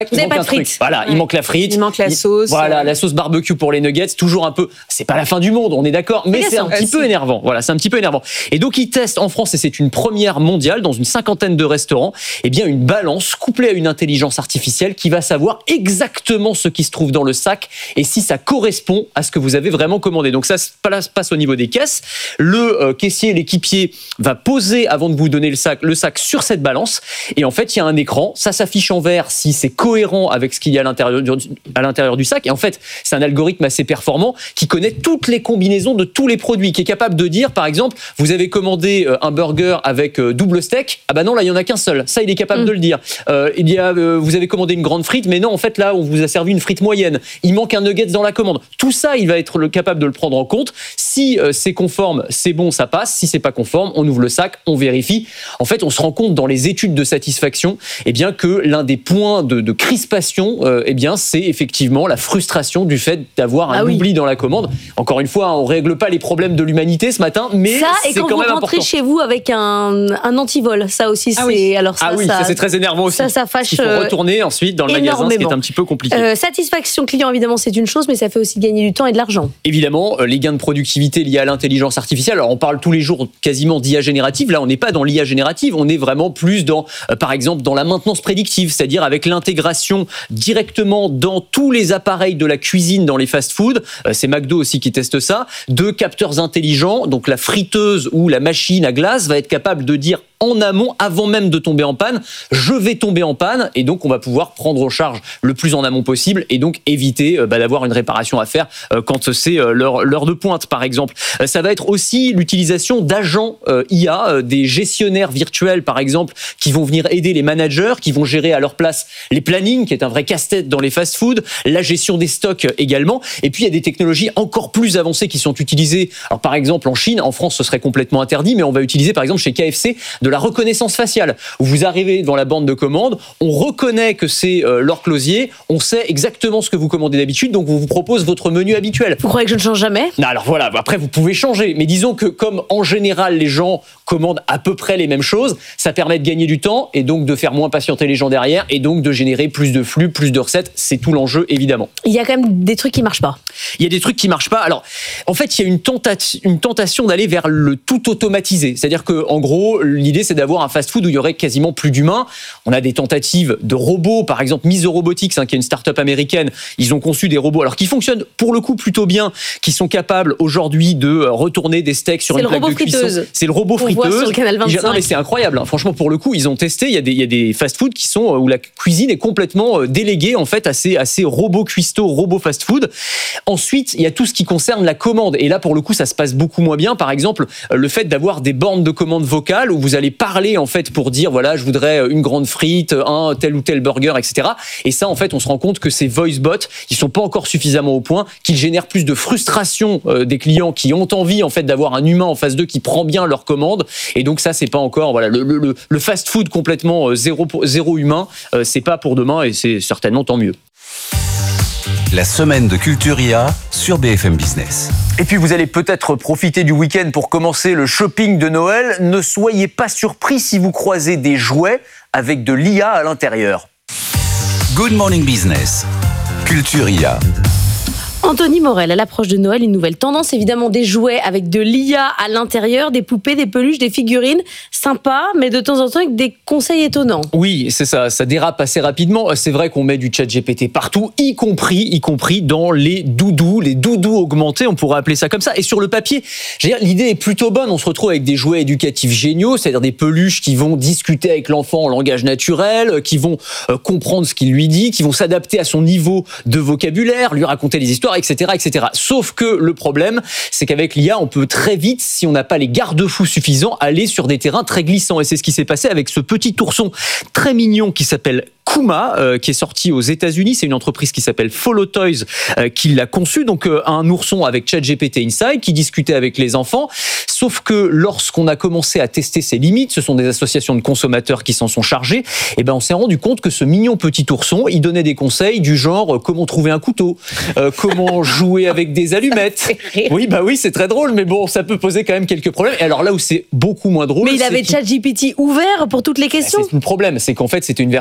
Vous n'avez pas de frites. Voilà, il manque la frite. Il manque la sauce. Voilà, la sauce barbecue pour les nuggets, toujours un peu. C'est pas la fin du monde, on est d'accord, mais c'est un petit peu énervant. Voilà, c'est un petit peu énervant. Et donc, ils testent en France, et c'est une première mondiale, dans une 50aine de restaurants, une balance couplée à une intelligence artificielle qui va savoir exactement ce qui se trouve dans le sac et si ça correspond à ce que vous avez vraiment commandé. Donc, ça se passe au niveau des caisses. Le caissier, l'équipier, va poser, avant de vous donner le sac sur cette balance. Et en fait, il y a un écran. Ça s'affiche en vert si c'est cohérent avec ce qu'il y a à l'intérieur du sac. Et en fait, c'est un algorithme assez performant qui connaît toutes les combinaisons de tous les produits, qui est capable de dire, par exemple, vous avez commandé un burger avec double steak. Ah bah non, là, il n'y en a qu'un seul. Ça, il est capable de le dire. Vous avez commandé une grande frite, mais non, en fait, là, on vous a servi une frite moyenne. Il manque un nugget dans la commande. Tout ça, il va être capable de le prendre en compte. Si c'est conforme, c'est bon, ça passe. Si c'est pas conforme, on ouvre le sac, on vérifie. En fait, on se rend compte dans les études de satisfaction, que l'un des points de crispation, c'est effectivement la frustration du fait d'avoir un oubli dans la commande. Encore une fois, on règle pas les problèmes de l'humanité ce matin, mais ça, c'est quand même important. Et quand vous rentrez chez vous avec un antivol, ça aussi, c'est... Alors ça, ça c'est très énervant aussi. Ça fâche. Il faut retourner ensuite dans le magasin, ce qui est un petit peu compliqué. Satisfaction client, évidemment, c'est une chose, mais ça fait aussi gagner du temps et de l'argent. Évidemment, les gains de productivité liés à l'intelligence artificielle. Alors, on parle tous les jours quasiment d'IA générative. Là, on n'est pas dans l'IA générative, on est vraiment plus dans, par exemple, dans la maintenance prédictive, c'est-à-dire avec l'intégration directement dans tous les appareils de la cuisine dans les fast-foods. C'est McDo aussi qui teste ça. De capteurs intelligents, donc la friteuse ou la machine à glace va être capable de dire en amont, avant même de tomber en panne, je vais tomber en panne, et donc on va pouvoir prendre en charge le plus en amont possible et donc éviter d'avoir une réparation à faire quand c'est l'heure de pointe, par exemple. Ça va être aussi l'utilisation d'agents IA, des gestionnaires virtuels, par exemple, qui vont venir aider les managers, qui vont gérer à leur place les plannings, qui est un vrai casse-tête dans les fast-foods, la gestion des stocks également. Et puis il y a des technologies encore plus avancées qui sont utilisées. Alors par exemple en Chine, en France ce serait complètement interdit, mais on va utiliser par exemple chez KFC de la reconnaissance faciale, où vous arrivez devant la bande de commande, on reconnaît que c'est Laure Closier, on sait exactement ce que vous commandez d'habitude, donc on vous propose votre menu habituel. Vous croyez que je ne change jamais ? Non, alors voilà, après vous pouvez changer, mais disons que comme en général les gens commandent à peu près les mêmes choses, ça permet de gagner du temps et donc de faire moins patienter les gens derrière et donc de générer plus de flux, plus de recettes. C'est tout l'enjeu, évidemment. Il y a quand même des trucs qui marchent pas. Il y a des trucs qui marchent pas. Alors, en fait, il y a une tentation d'aller vers le tout automatisé. C'est-à-dire que, en gros, l'idée, c'est d'avoir un fast-food où il y aurait quasiment plus d'humains. On a des tentatives de robots, par exemple, Miso Robotics, qui est une start-up américaine. Ils ont conçu des robots, alors qui fonctionnent pour le coup plutôt bien, qui sont capables aujourd'hui de retourner des steaks sur une plaque de cuisson. C'est le robot friteuse. Sur le canal 25. Non, mais c'est incroyable. Hein. Franchement, pour le coup, ils ont testé. Il y a des fast-food qui sont où la cuisine est complètement déléguée en fait à ces robots cuistots, robots fast-food. Ensuite, il y a tout ce qui concerne la commande. Et là, pour le coup, ça se passe beaucoup moins bien. Par exemple, le fait d'avoir des bornes de commande vocales où vous allez parler en fait pour dire voilà, je voudrais une grande frite, un tel ou tel burger, etc. Et ça, en fait, on se rend compte que ces voice bots, ils sont pas encore suffisamment au point, qu'ils génèrent plus de frustration des clients qui ont envie en fait d'avoir un humain en face d'eux qui prend bien leur commande. Et donc ça, c'est pas encore voilà le fast-food complètement zéro humain. C'est pas pour demain et c'est certainement tant mieux. La semaine de Culture IA sur BFM Business. Et puis vous allez peut-être profiter du week-end pour commencer le shopping de Noël. Ne soyez pas surpris si vous croisez des jouets avec de l'IA à l'intérieur. Good Morning Business. Culture IA. Anthony Morel, à l'approche de Noël, une nouvelle tendance, évidemment des jouets avec de l'IA à l'intérieur, des poupées, des peluches, des figurines, sympa, mais de temps en temps avec des conseils étonnants. Oui, c'est ça dérape assez rapidement. C'est vrai qu'on met du ChatGPT partout, y compris dans les doudous augmentés, on pourrait appeler ça comme ça. Et sur le papier, l'idée est plutôt bonne. On se retrouve avec des jouets éducatifs géniaux, c'est-à-dire des peluches qui vont discuter avec l'enfant en langage naturel, qui vont comprendre ce qu'il lui dit, qui vont s'adapter à son niveau de vocabulaire, lui raconter des histoires, etc., etc. Sauf que le problème, c'est qu'avec l'IA, on peut très vite, si on n'a pas les garde-fous suffisants, aller sur des terrains très glissants. Et c'est ce qui s'est passé avec ce petit ourson très mignon qui s'appelle Kuma, qui est sorti aux États-Unis. C'est une entreprise qui s'appelle Follow Toys qui l'a conçu. Donc un ourson avec ChatGPT Inside qui discutait avec les enfants. Sauf que lorsqu'on a commencé à tester ses limites, ce sont des associations de consommateurs qui s'en sont chargées. Et ben on s'est rendu compte que ce mignon petit ourson, il donnait des conseils du genre comment trouver un couteau, comment jouer avec des allumettes. Oui, c'est très drôle, mais bon, ça peut poser quand même quelques problèmes. Et alors là où c'est beaucoup moins drôle, mais il avait ChatGPT ouvert pour toutes les questions. C'est le problème, c'est qu'en fait c'était une version débridée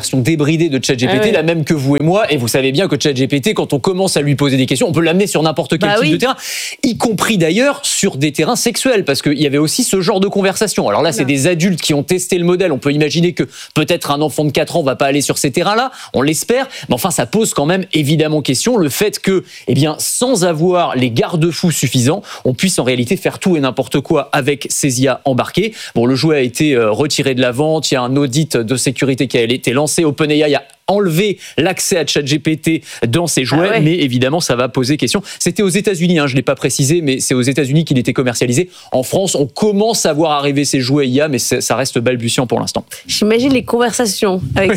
débridée de ChatGPT, la même que vous et moi. Et vous savez bien que ChatGPT, quand on commence à lui poser des questions, on peut l'amener sur n'importe quel type de terrain, y compris d'ailleurs sur des terrains sexuels, parce qu'il y avait aussi ce genre de conversation. Alors là, c'est des adultes qui ont testé le modèle. On peut imaginer que peut-être un enfant de 4 ans va pas aller sur ces terrains-là, on l'espère. Mais enfin, ça pose quand même évidemment question, le fait que, sans avoir les garde-fous suffisants, on puisse en réalité faire tout et n'importe quoi avec ces IA embarquées. Bon, le jouet a été retiré de la vente, il y a un audit de sécurité qui a été lancé. OpenAI a enlevé l'accès à ChatGPT dans ses jouets, mais évidemment, ça va poser question. C'était aux États-Unis, je ne l'ai pas précisé, mais c'est aux États-Unis qu'il était commercialisé. En France, on commence à voir arriver ces jouets IA, mais ça reste balbutiant pour l'instant. J'imagine les conversations avec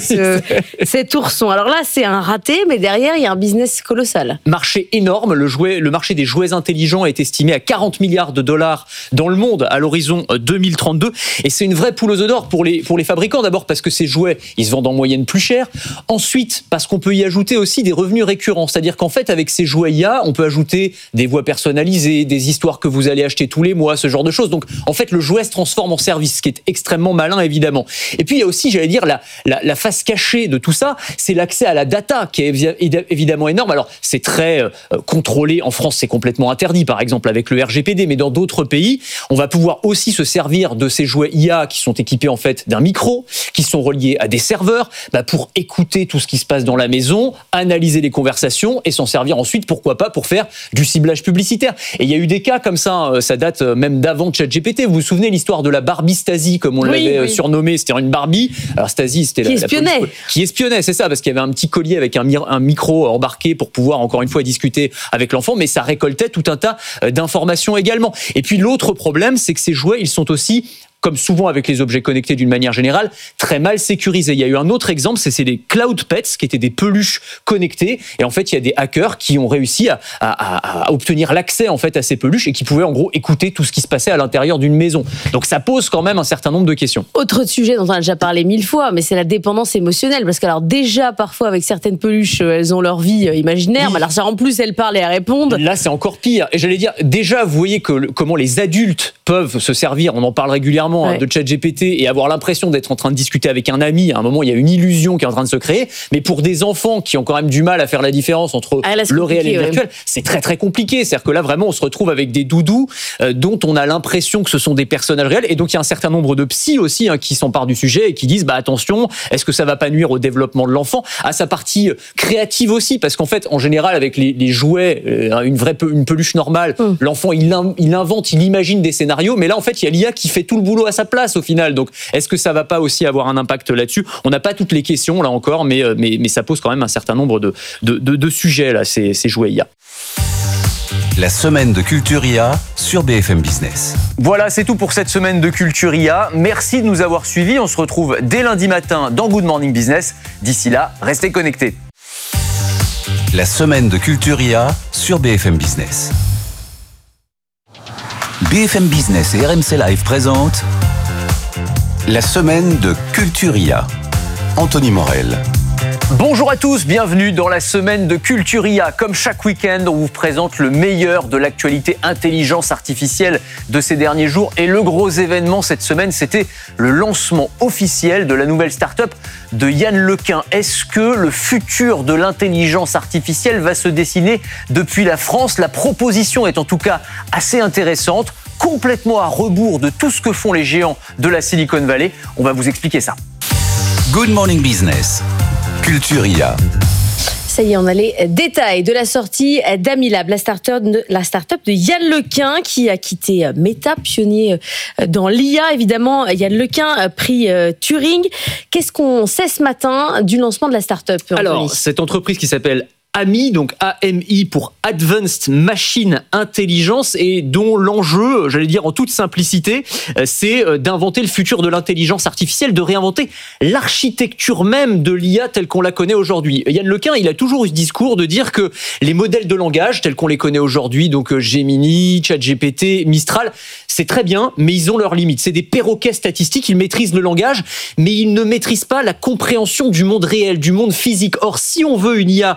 cet ourson. Alors là, c'est un raté, mais derrière, il y a un business colossal. Marché énorme. Le marché des jouets intelligents est estimé à 40 milliards de dollars dans le monde à l'horizon 2032. Et c'est une vraie poule aux œufs d'or pour les fabricants. D'abord parce que ces jouets, ils se vendent en moyenne plus cher. Ensuite, parce qu'on peut y ajouter aussi des revenus récurrents. C'est-à-dire qu'en fait, avec ces jouets IA, on peut ajouter des voix personnalisées, des histoires que vous allez acheter tous les mois, ce genre de choses. Donc, en fait, le jouet se transforme en service, ce qui est extrêmement malin, évidemment. Et puis, il y a aussi, j'allais dire, la face cachée de tout ça, c'est l'accès à la data, qui est évidemment énorme. Alors, c'est très contrôlé. En France, c'est complètement interdit, par exemple, avec le RGPD. Mais dans d'autres pays, on va pouvoir aussi se servir de ces jouets IA qui sont équipés, en fait, d'un micro, qui sont reliés à des serveurs, pour écouter tout ce qui se passe dans la maison, analyser les conversations et s'en servir ensuite, pourquoi pas, pour faire du ciblage publicitaire. Et il y a eu des cas comme ça, ça date même d'avant ChatGPT. Vous vous souvenez l'histoire de la Barbie Stasi, comme on l'avait surnommée, c'était une Barbie. Alors Stasi, c'était qui espionnait, c'est ça, parce qu'il y avait un petit collier avec un micro embarqué pour pouvoir, encore une fois, discuter avec l'enfant, mais ça récoltait tout un tas d'informations également. Et puis l'autre problème, c'est que ces jouets, ils sont aussi, comme souvent avec les objets connectés d'une manière générale, très mal sécurisés. Il y a eu un autre exemple, c'est les Cloud Pets, qui étaient des peluches connectées. Et en fait, il y a des hackers qui ont réussi à obtenir l'accès en fait à ces peluches et qui pouvaient en gros écouter tout ce qui se passait à l'intérieur d'une maison. Donc ça pose quand même un certain nombre de questions. Autre sujet dont on a déjà parlé 1000 fois, mais c'est la dépendance émotionnelle. Parce que alors déjà, parfois, avec certaines peluches, elles ont leur vie imaginaire. Mais alors ça, en plus, elles parlent et elles répondent. Là, c'est encore pire. Et j'allais dire, déjà, vous voyez comment les adultes peuvent se servir, on en parle régulièrement, de ChatGPT et avoir l'impression d'être en train de discuter avec un ami. À un moment, il y a une illusion qui est en train de se créer. Mais pour des enfants qui ont quand même du mal à faire la différence entre le réel et le virtuel, c'est très très compliqué. C'est-à-dire que là, vraiment, on se retrouve avec des doudous dont on a l'impression que ce sont des personnages réels. Et donc, il y a un certain nombre de psys aussi qui s'emparent du sujet et qui disent attention, est-ce que ça va pas nuire au développement de l'enfant, à sa partie créative aussi, parce qu'en fait, en général, avec les jouets, une peluche normale, l'enfant, il invente, il imagine des scénarios. Mais là, en fait, il y a l'IA qui fait tout le boulot à sa place au final. Donc, est-ce que ça va pas aussi avoir un impact là-dessus ? On n'a pas toutes les questions là encore, mais ça pose quand même un certain nombre de sujets là, ces jouets IA. La semaine de Culture IA sur BFM Business. Voilà, c'est tout pour cette semaine de Culture IA. Merci de nous avoir suivis. On se retrouve dès lundi matin dans Good Morning Business. D'ici là, restez connectés. La semaine de Culture IA sur BFM Business. BFM Business et RMC Live présentent la semaine de Culture IA. Anthony Morel. Bonjour à tous, bienvenue dans la semaine de Culture IA. Comme chaque week-end, on vous présente le meilleur de l'actualité intelligence artificielle de ces derniers jours. Et le gros événement cette semaine, c'était le lancement officiel de la nouvelle start-up de Yann Lequin. Est-ce que le futur de l'intelligence artificielle va se dessiner depuis la France ? La proposition est en tout cas assez intéressante, complètement à rebours de tout ce que font les géants de la Silicon Valley. On va vous expliquer ça. Good Morning Business. Culture IA. Ça y est, on a les détails de la sortie d'Amilab, la start-up de Yann Lequin qui a quitté Meta, pionnier dans l'IA. Évidemment, Yann Lequin, prix Turing. Qu'est-ce qu'on sait ce matin du lancement de la start-up, Anthony ? Alors, cette entreprise qui s'appelle AMI, donc AMI pour Advanced Machine Intelligence, et dont l'enjeu, j'allais dire en toute simplicité, c'est d'inventer le futur de l'intelligence artificielle, de réinventer l'architecture même de l'IA telle qu'on la connaît aujourd'hui. Yann Lequin, il a toujours eu ce discours de dire que les modèles de langage tels qu'on les connaît aujourd'hui, donc Gemini, ChatGPT, Mistral, c'est très bien, mais ils ont leurs limites. C'est des perroquets statistiques, ils maîtrisent le langage, mais ils ne maîtrisent pas la compréhension du monde réel, du monde physique. Or, si on veut une IA qui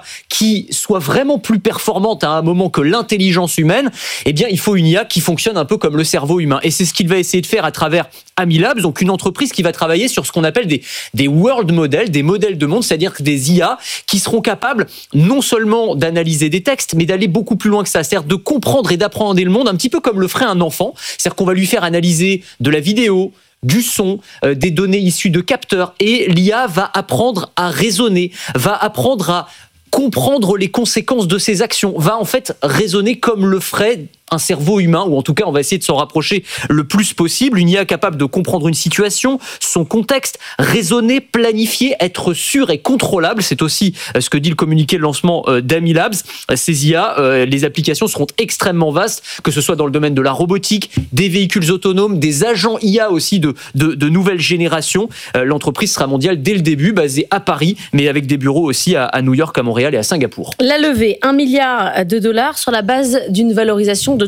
qui soit vraiment plus performante à un moment que l'intelligence humaine, eh bien, il faut une IA qui fonctionne un peu comme le cerveau humain. Et c'est ce qu'il va essayer de faire à travers Amilabs, donc une entreprise qui va travailler sur ce qu'on appelle des world models, des modèles de monde, c'est-à-dire que des IA qui seront capables non seulement d'analyser des textes, mais d'aller beaucoup plus loin que ça, c'est-à-dire de comprendre et d'appréhender le monde un petit peu comme le ferait un enfant, c'est-à-dire qu'on va lui faire analyser de la vidéo, du son, des données issues de capteurs, et l'IA va apprendre à raisonner, va apprendre à comprendre les conséquences de ses actions, va en fait raisonner comme le ferait un cerveau humain, ou en tout cas on va essayer de s'en rapprocher le plus possible, une IA capable de comprendre une situation, son contexte, raisonner, planifier, être sûr et contrôlable, c'est aussi ce que dit le communiqué de lancement d'Amilabs. Ces IA, les applications seront extrêmement vastes, que ce soit dans le domaine de la robotique, des véhicules autonomes, des agents IA aussi de nouvelle génération. L'entreprise sera mondiale dès le début, basée à Paris, mais avec des bureaux aussi à New York, à Montréal et à Singapour. La levée, $1 milliard sur la base d'une valorisation de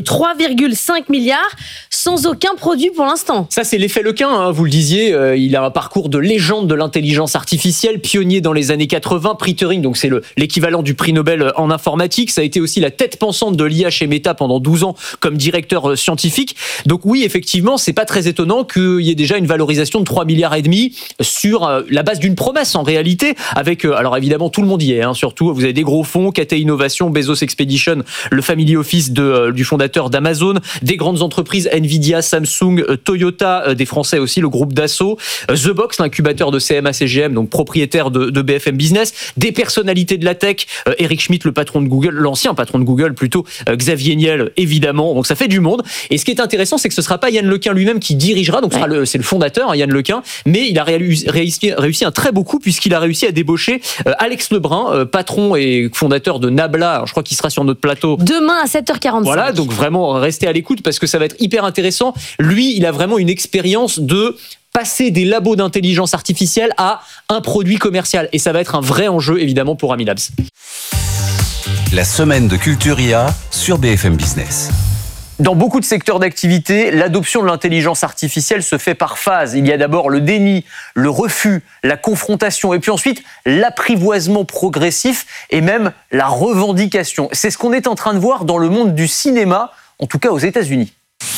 3,5 milliards sans aucun produit pour l'instant. Ça, c'est l'effet Lequin, hein, vous le disiez. Il a un parcours de légende de l'intelligence artificielle, pionnier dans les années 80, prix Turing, donc c'est l'équivalent du prix Nobel en informatique. Ça a été aussi la tête pensante de l'IA chez Meta pendant 12 ans comme directeur scientifique. Donc oui, effectivement, c'est pas très étonnant qu'il y ait déjà une valorisation de 3,5 milliards sur la base d'une promesse en réalité, avec, alors évidemment, tout le monde y est, hein, surtout, vous avez des gros fonds, KT Innovation, Bezos Expedition, le Family Office du fondateur d'Amazon, des grandes entreprises, Nvidia, Samsung, Toyota, des Français aussi, le groupe Dassault, The Box, l'incubateur de CMA-CGM, donc propriétaire de BFM Business, des personnalités de la tech, Eric Schmidt, le patron de Google, l'ancien patron de Google plutôt, Xavier Niel, évidemment, donc ça fait du monde. Et ce qui est intéressant, c'est que ce ne sera pas Yann Lequin lui-même qui dirigera, donc c'est le fondateur, hein, Yann Lequin, mais il a réussi un très beau coup puisqu'il a réussi à débaucher Alex Lebrun, patron et fondateur de Nabla. Alors, je crois qu'il sera sur notre plateau demain à 7h45. Voilà, donc vraiment restez à l'écoute parce que ça va être hyper intéressant. Lui, il a vraiment une expérience de passer des labos d'intelligence artificielle à un produit commercial. Et ça va être un vrai enjeu, évidemment, pour Amilabs. La semaine de Culture IA sur BFM Business. Dans beaucoup de secteurs d'activité, l'adoption de l'intelligence artificielle se fait par phase. Il y a d'abord le déni, le refus, la confrontation, et puis ensuite l'apprivoisement progressif et même la revendication. C'est ce qu'on est en train de voir dans le monde du cinéma, en tout cas aux États-Unis.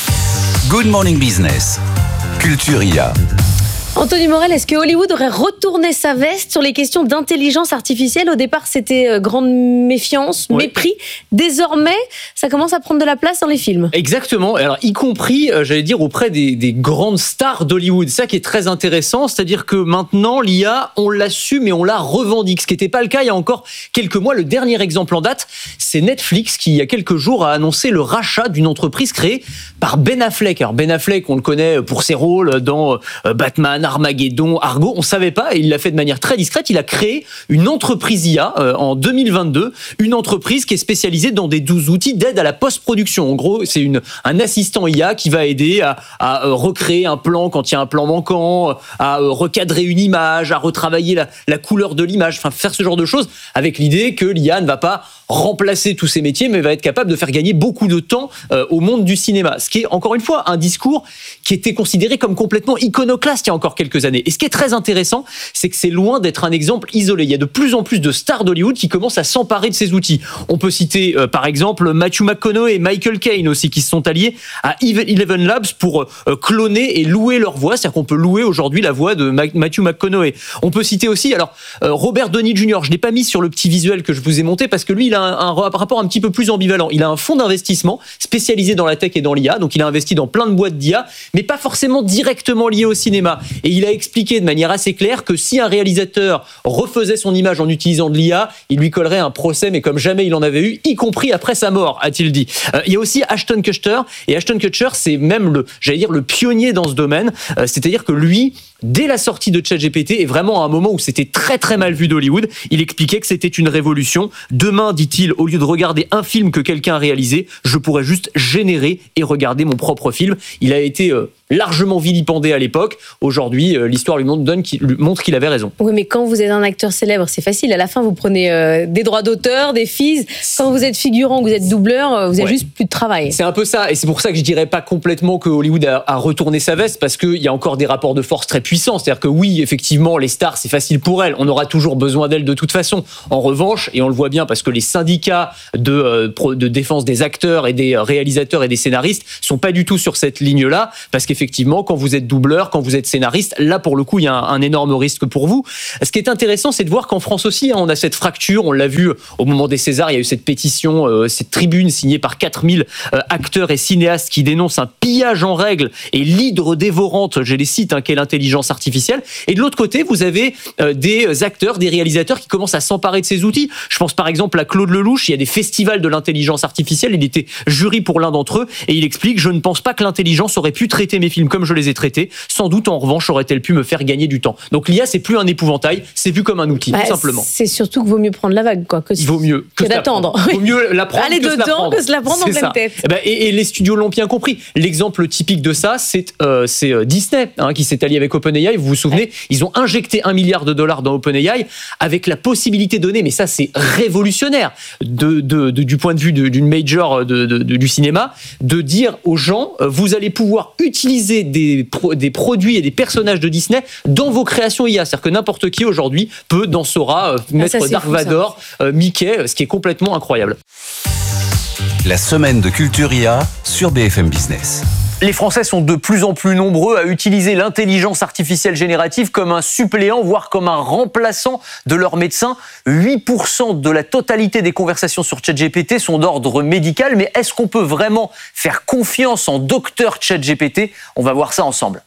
Good Morning Business, Culture IA. Anthony Morel, est-ce que Hollywood aurait retourné sa veste sur les questions d'intelligence artificielle ? Au départ, c'était grande méfiance, mépris. Désormais, ça commence à prendre de la place dans les films. Exactement. Alors, y compris, j'allais dire, auprès des grandes stars d'Hollywood. C'est ça qui est très intéressant. C'est-à-dire que maintenant, l'IA, on l'assume et on la revendique. Ce qui n'était pas le cas il y a encore quelques mois. Le dernier exemple en date, c'est Netflix qui, il y a quelques jours, a annoncé le rachat d'une entreprise créée par Ben Affleck. Alors, Ben Affleck, on le connaît pour ses rôles dans Batman, Armageddon, Argo, on savait pas, et il l'a fait de manière très discrète. Il a créé une entreprise IA en 2022, une entreprise qui est spécialisée dans des outils d'aide à la post-production. En gros, c'est un assistant IA qui va aider à recréer un plan quand il y a un plan manquant, à recadrer une image, à retravailler la couleur de l'image, enfin faire ce genre de choses, avec l'idée que l'IA ne va pas remplacer tous ces métiers, mais va être capable de faire gagner beaucoup de temps au monde du cinéma. Ce qui est, encore une fois, un discours qui était considéré comme complètement iconoclaste il y a encore quelques années. Et ce qui est très intéressant, c'est que c'est loin d'être un exemple isolé. Il y a de plus en plus de stars d'Hollywood qui commencent à s'emparer de ces outils. On peut citer, par exemple, Matthew McConaughey et Michael Caine aussi, qui se sont alliés à Eleven Labs pour cloner et louer leur voix. C'est-à-dire qu'on peut louer aujourd'hui la voix de Matthew McConaughey. On peut citer aussi, Robert Downey Jr. Je ne l'ai pas mis sur le petit visuel que je vous ai monté parce que lui, il a un rapport un petit peu plus ambivalent. Il a un fonds d'investissement spécialisé dans la tech et dans l'IA, donc il a investi dans plein de boîtes d'IA, mais pas forcément directement liées au cinéma. Et il a expliqué de manière assez claire que si un réalisateur refaisait son image en utilisant de l'IA, il lui collerait un procès, mais comme jamais il en avait eu, y compris après sa mort, a-t-il dit. Il y a aussi Ashton Kutcher, et Ashton Kutcher, c'est même le pionnier dans ce domaine, c'est-à-dire que lui, dès la sortie de ChatGPT, et vraiment à un moment où c'était très très mal vu d'Hollywood, il expliquait que c'était une révolution. Demain, dit-il, au lieu de regarder un film que quelqu'un a réalisé, je pourrais juste générer et regarder mon propre film. Il a été largement vilipendé à l'époque. Aujourd'hui, l'histoire lui montre qu'il avait raison. Oui, mais quand vous êtes un acteur célèbre, c'est facile. À la fin, vous prenez des droits d'auteur, des fees. Quand vous êtes figurant, vous êtes doubleur, vous avez juste plus de travail. C'est un peu ça. Et c'est pour ça que je dirais pas complètement que Hollywood a retourné sa veste, parce qu'il y a encore des rapports de force très puissants. puissant. C'est-à-dire que oui, effectivement, les stars, c'est facile pour elles. On aura toujours besoin d'elles de toute façon. En revanche, et on le voit bien parce que les syndicats de défense des acteurs et des réalisateurs et des scénaristes sont pas du tout sur cette ligne-là, parce qu'effectivement, quand vous êtes doubleur, quand vous êtes scénariste, là, pour le coup, il y a un énorme risque pour vous. Ce qui est intéressant, c'est de voir qu'en France aussi, on a cette fracture. On l'a vu au moment des Césars, il y a eu cette pétition, cette tribune signée par 4000 acteurs et cinéastes qui dénoncent un pillage en règle et l'hydre dévorante, je les cite, qu'est l'intelligence artificielle. Et de l'autre côté, vous avez des acteurs, des réalisateurs qui commencent à s'emparer de ces outils. Je pense par exemple à Claude Lelouch, il y a des festivals de l'intelligence artificielle, il était jury pour l'un d'entre eux, et il explique: je ne pense pas que l'intelligence aurait pu traiter mes films comme je les ai traités, sans doute en revanche aurait-elle pu me faire gagner du temps. Donc l'IA, c'est plus un épouvantail, c'est vu comme un outil, tout simplement. C'est surtout qu'il vaut mieux prendre la vague, quoi, il vaut mieux que d'attendre. Il vaut mieux la prendre aller que dedans que se la prendre en pleine tête. Et les studios l'ont bien compris. L'exemple typique de ça, c'est Disney, qui s'est allié avec OpenAI. Vous vous souvenez, ils ont injecté $1 milliard dans OpenAI avec la possibilité donnée, mais ça c'est révolutionnaire du point de vue d'une major du cinéma, de dire aux gens: vous allez pouvoir utiliser des produits et des personnages de Disney dans vos créations IA. C'est-à-dire que n'importe qui aujourd'hui peut, dans Sora, mettre Dark Vador, Mickey, ce qui est complètement incroyable. La semaine de Culture IA sur BFM Business. Les Français sont de plus en plus nombreux à utiliser l'intelligence artificielle générative comme un suppléant, voire comme un remplaçant de leur médecin. 8% de la totalité des conversations sur ChatGPT sont d'ordre médical, mais est-ce qu'on peut vraiment faire confiance en docteur ChatGPT ? On va voir ça ensemble.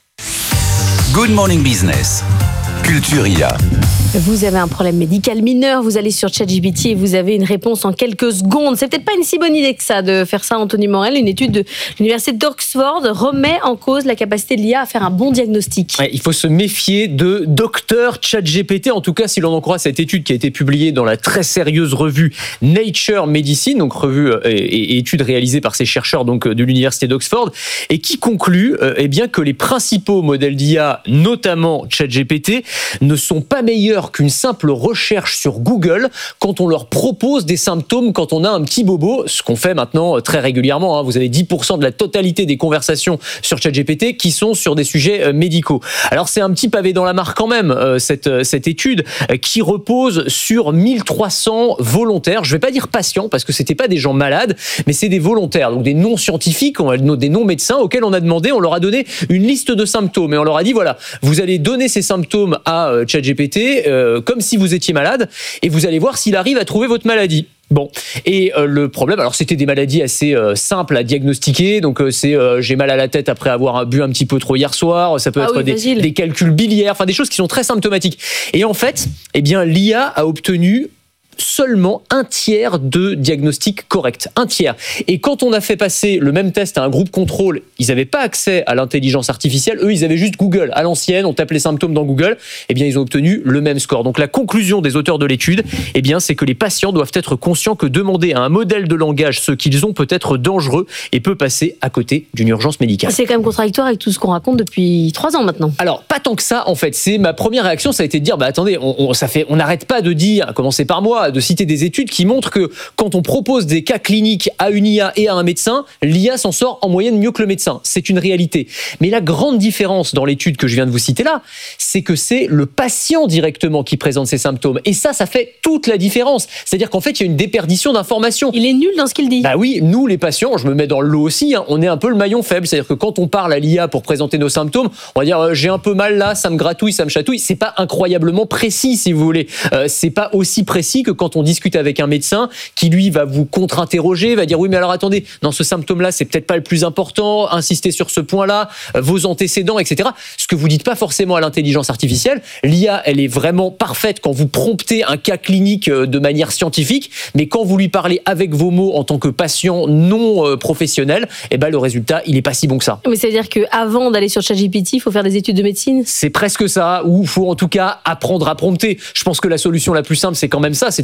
Good Morning Business, Culture IA. Vous avez un problème médical mineur, vous allez sur ChatGPT et vous avez une réponse en quelques secondes. C'est peut-être pas une si bonne idée que ça de faire ça, Anthony Morel. Une étude de l'université d'Oxford remet en cause la capacité de l'IA à faire un bon diagnostic. Ouais, il faut se méfier de docteur ChatGPT, en tout cas si l'on en croit cette étude qui a été publiée dans la très sérieuse revue Nature Medicine, donc revue et étude réalisée par ces chercheurs donc de l'université d'Oxford, et qui conclut bien que les principaux modèles d'IA, notamment ChatGPT, ne sont pas meilleurs qu'une simple recherche sur Google quand on leur propose des symptômes quand on a un petit bobo, ce qu'on fait maintenant très régulièrement. Vous avez 10% de la totalité des conversations sur ChatGPT qui sont sur des sujets médicaux. Alors c'est un petit pavé dans la mare quand même, cette étude qui repose sur 1300 volontaires. Je ne vais pas dire patients parce que c'était pas des gens malades, mais c'est des volontaires, donc des non-scientifiques, des non-médecins auxquels on a demandé, on leur a donné une liste de symptômes et on leur a dit: voilà, vous allez donner ces symptômes à ChatGPT comme si vous étiez malade, et vous allez voir s'il arrive à trouver votre maladie. Bon, et le problème, alors c'était des maladies assez simples à diagnostiquer, donc c'est j'ai mal à la tête après avoir bu un petit peu trop hier soir, ça peut être des calculs biliaires, enfin des choses qui sont très symptomatiques. Et en fait, l'IA a obtenu seulement 1/3 de diagnostic correct. 1/3. Et quand on a fait passer le même test à un groupe contrôle, ils n'avaient pas accès à l'intelligence artificielle. Eux, ils avaient juste Google. À l'ancienne, on tape les symptômes dans Google. Ils ont obtenu le même score. Donc, la conclusion des auteurs de l'étude, c'est que les patients doivent être conscients que demander à un modèle de langage ce qu'ils ont peut être dangereux et peut passer à côté d'une urgence médicale. C'est quand même contradictoire avec tout ce qu'on raconte depuis 3 ans maintenant. Alors, pas tant que ça, en fait. C'est ma première réaction, ça a été de dire, attendez, on n'arrête pas de dire, à commencer par moi, de citer des études qui montrent que quand on propose des cas cliniques à une IA et à un médecin, l'IA s'en sort en moyenne mieux que le médecin. C'est une réalité. Mais la grande différence dans l'étude que je viens de vous citer là, c'est que c'est le patient directement qui présente ses symptômes. Et ça fait toute la différence. C'est-à-dire qu'en fait, il y a une déperdition d'informations. Il est nul dans ce qu'il dit. Oui, nous les patients, je me mets dans le lot aussi, on est un peu le maillon faible. C'est-à-dire que quand on parle à l'IA pour présenter nos symptômes, on va dire j'ai un peu mal là, ça me gratouille, ça me chatouille. C'est pas incroyablement précis, si vous voulez. C'est pas aussi précis que quand on discute avec un médecin qui, lui, va vous contre-interroger, va dire oui, mais alors attendez, dans ce symptôme-là, c'est peut-être pas le plus important, insistez sur ce point-là, vos antécédents, etc. Ce que vous dites pas forcément à l'intelligence artificielle. L'IA, elle est vraiment parfaite quand vous promptez un cas clinique de manière scientifique, mais quand vous lui parlez avec vos mots en tant que patient non professionnel, le résultat, il est pas si bon que ça. Mais c'est-à-dire qu'avant d'aller sur ChatGPT, il faut faire des études de médecine ? C'est presque ça, ou il faut en tout cas apprendre à prompter. Je pense que la solution la plus simple, c'est quand même ça, c'est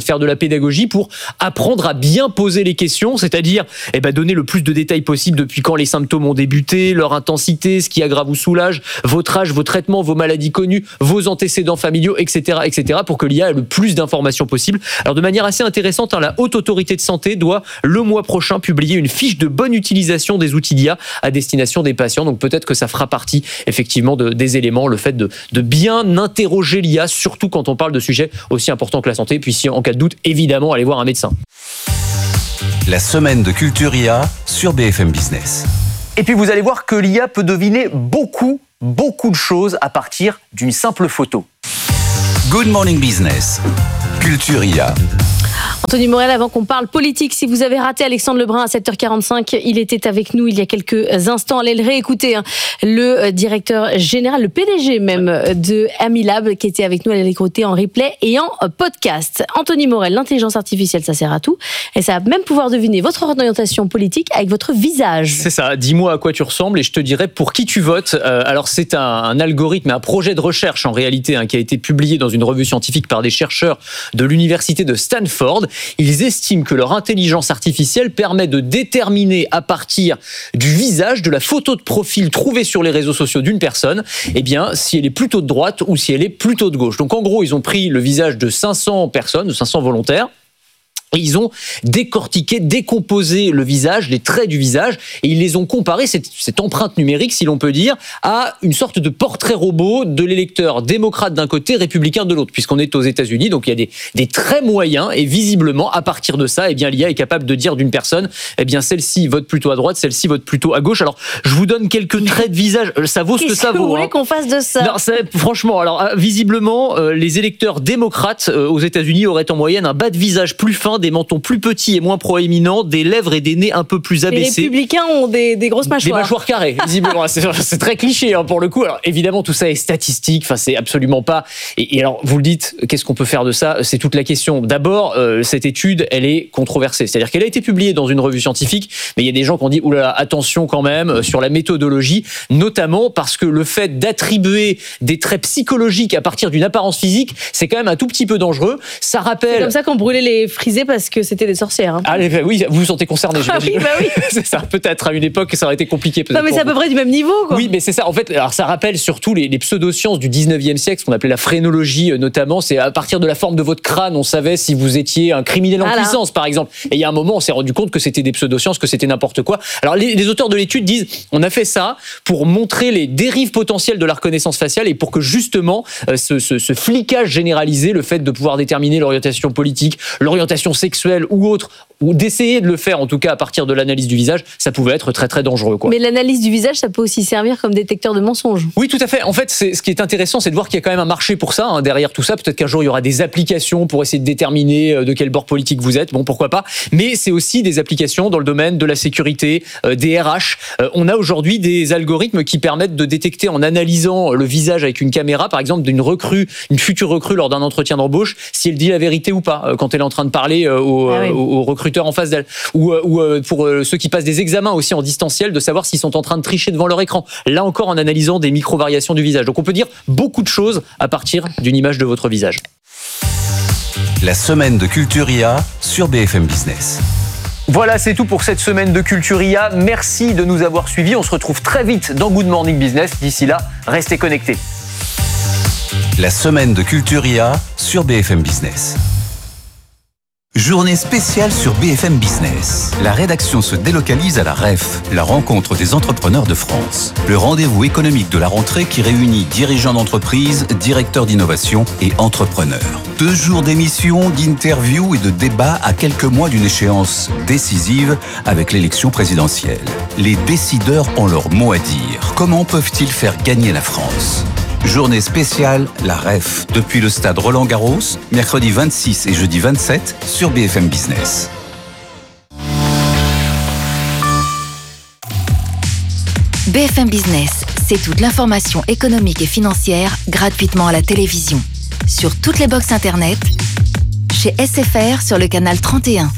c'est de faire de la pédagogie pour apprendre à bien poser les questions, c'est-à-dire donner le plus de détails possible depuis quand les symptômes ont débuté, leur intensité, ce qui aggrave ou soulage, votre âge, vos traitements, vos maladies connues, vos antécédents familiaux, etc., pour que l'IA ait le plus d'informations possible. Alors de manière assez intéressante, la Haute Autorité de Santé doit le mois prochain publier une fiche de bonne utilisation des outils d'IA à destination des patients. Donc peut-être que ça fera partie effectivement des éléments, le fait de bien interroger l'IA, surtout quand on parle de sujets aussi importants que la santé. Puis si en cas de doute, évidemment, allez voir un médecin. La semaine de Culture IA sur BFM Business. Et puis vous allez voir que l'IA peut deviner beaucoup de choses à partir d'une simple photo. Good Morning Business, Culture IA. Anthony Morel, avant qu'on parle politique, si vous avez raté Alexandre Lebrun à 7h45, il était avec nous il y a quelques instants. Allez le réécouter, le directeur général, le PDG même de Amilab, qui était avec nous, allez l'écouter en replay et en podcast. Anthony Morel, l'intelligence artificielle, ça sert à tout. Et ça va même pouvoir deviner votre orientation politique avec votre visage. C'est ça, dis-moi à quoi tu ressembles et je te dirai pour qui tu votes. Alors c'est un algorithme, un projet de recherche en réalité, qui a été publié dans une revue scientifique par des chercheurs de l'université de Stanford. Ils estiment que leur intelligence artificielle permet de déterminer à partir du visage, de la photo de profil trouvée sur les réseaux sociaux d'une personne, si elle est plutôt de droite ou si elle est plutôt de gauche. Donc en gros, ils ont pris le visage de 500 personnes, de 500 volontaires, et ils ont décortiqué, décomposé le visage, les traits du visage, et ils les ont comparés, cette empreinte numérique, si l'on peut dire, à une sorte de portrait robot de l'électeur démocrate d'un côté, républicain de l'autre, puisqu'on est aux États-Unis, donc il y a des traits moyens, et visiblement, à partir de ça, l'IA est capable de dire d'une personne, celle-ci vote plutôt à droite, celle-ci vote plutôt à gauche. Alors, je vous donne quelques traits de visage, ça vaut ce que ça vaut. Qu'est-ce que vous voulez qu'on fasse de ça ? Non, franchement, alors visiblement, les électeurs démocrates aux États-Unis auraient en moyenne un bas de visage plus fin, des mentons plus petits et moins proéminents, des lèvres et des nez un peu plus abaissés. Les républicains ont des grosses mâchoires. Des mâchoires carrées, visiblement. c'est très cliché pour le coup. Alors évidemment, tout ça est statistique. Enfin, c'est absolument pas. Et alors, vous le dites, qu'est-ce qu'on peut faire de ça ? C'est toute la question. D'abord, cette étude, elle est controversée. C'est-à-dire qu'elle a été publiée dans une revue scientifique, mais il y a des gens qui ont dit oulala, attention quand même sur la méthodologie, notamment parce que le fait d'attribuer des traits psychologiques à partir d'une apparence physique, c'est quand même un tout petit peu dangereux. Ça rappelle. C'est comme ça qu'on brûlait les frisés parce que c'était des sorcières. Ah, oui, vous vous sentez concerné, j'imagine. Oui. C'est ça, peut-être à une époque, ça aurait été compliqué. Non, mais c'est à peu près du même niveau, quoi. Oui, mais c'est ça. En fait, alors ça rappelle surtout les pseudosciences du 19e siècle, ce qu'on appelait la phrénologie, notamment. C'est à partir de la forme de votre crâne, on savait si vous étiez un criminel en puissance, par exemple. Et il y a un moment, on s'est rendu compte que c'était des pseudosciences, que c'était n'importe quoi. Alors, les auteurs de l'étude disent, on a fait ça pour montrer les dérives potentielles de la reconnaissance faciale et pour que justement, ce flicage généralisé, le fait de pouvoir déterminer l'orientation politique, l'orientation sexuelle ou autre, ou d'essayer de le faire en tout cas à partir de l'analyse du visage, ça pouvait être très très dangereux, quoi. Mais l'analyse du visage, ça peut aussi servir comme détecteur de mensonges. Oui, tout à fait. En fait, ce qui est intéressant, c'est de voir qu'il y a quand même un marché pour ça, derrière tout ça. Peut-être qu'un jour il y aura des applications pour essayer de déterminer de quel bord politique vous êtes. Bon, pourquoi pas. Mais c'est aussi des applications dans le domaine de la sécurité, des RH. On a aujourd'hui des algorithmes qui permettent de détecter en analysant le visage avec une caméra, par exemple d'une recrue, une future recrue lors d'un entretien d'embauche, si elle dit la vérité ou pas quand elle est en train de parler aux recruteurs en face d'elle, ou pour ceux qui passent des examens aussi en distanciel, de savoir s'ils sont en train de tricher devant leur écran, là encore en analysant des micro-variations du visage. Donc on peut dire beaucoup de choses à partir d'une image de votre visage. La semaine de Culture IA sur BFM Business. Voilà, c'est tout pour cette semaine de Culture IA. Merci de nous avoir suivis. On se retrouve très vite dans Good Morning Business. D'ici là, restez connectés. La semaine de Culture IA sur BFM Business. Journée spéciale sur BFM Business. La rédaction se délocalise à la REF, la rencontre des entrepreneurs de France. Le rendez-vous économique de la rentrée qui réunit dirigeants d'entreprise, directeurs d'innovation et entrepreneurs. 2 jours d'émissions, d'interviews et de débats à quelques mois d'une échéance décisive avec l'élection présidentielle. Les décideurs ont leur mot à dire. Comment peuvent-ils faire gagner la France ? Journée spéciale, la REF, depuis le stade Roland-Garros, mercredi 26 et jeudi 27 sur BFM Business. BFM Business, c'est toute l'information économique et financière gratuitement à la télévision. Sur toutes les box internet, chez SFR sur le canal 31,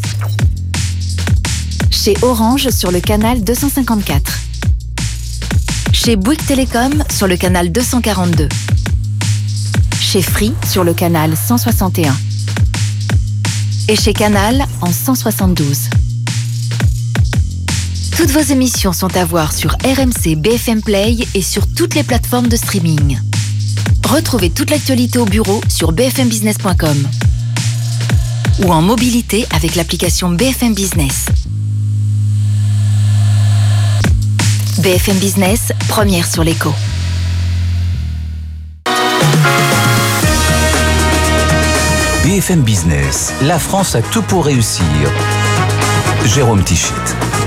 chez Orange sur le canal 254, chez Bouygues Télécom sur le canal 242, chez Free sur le canal 161, et chez Canal en 172. Toutes vos émissions sont à voir sur RMC BFM Play et sur toutes les plateformes de streaming. Retrouvez toute l'actualité au bureau sur bfmbusiness.com ou en mobilité avec l'application BFM Business. BFM Business, première sur l'écho. BFM Business, la France a tout pour réussir. Jérôme Tichit.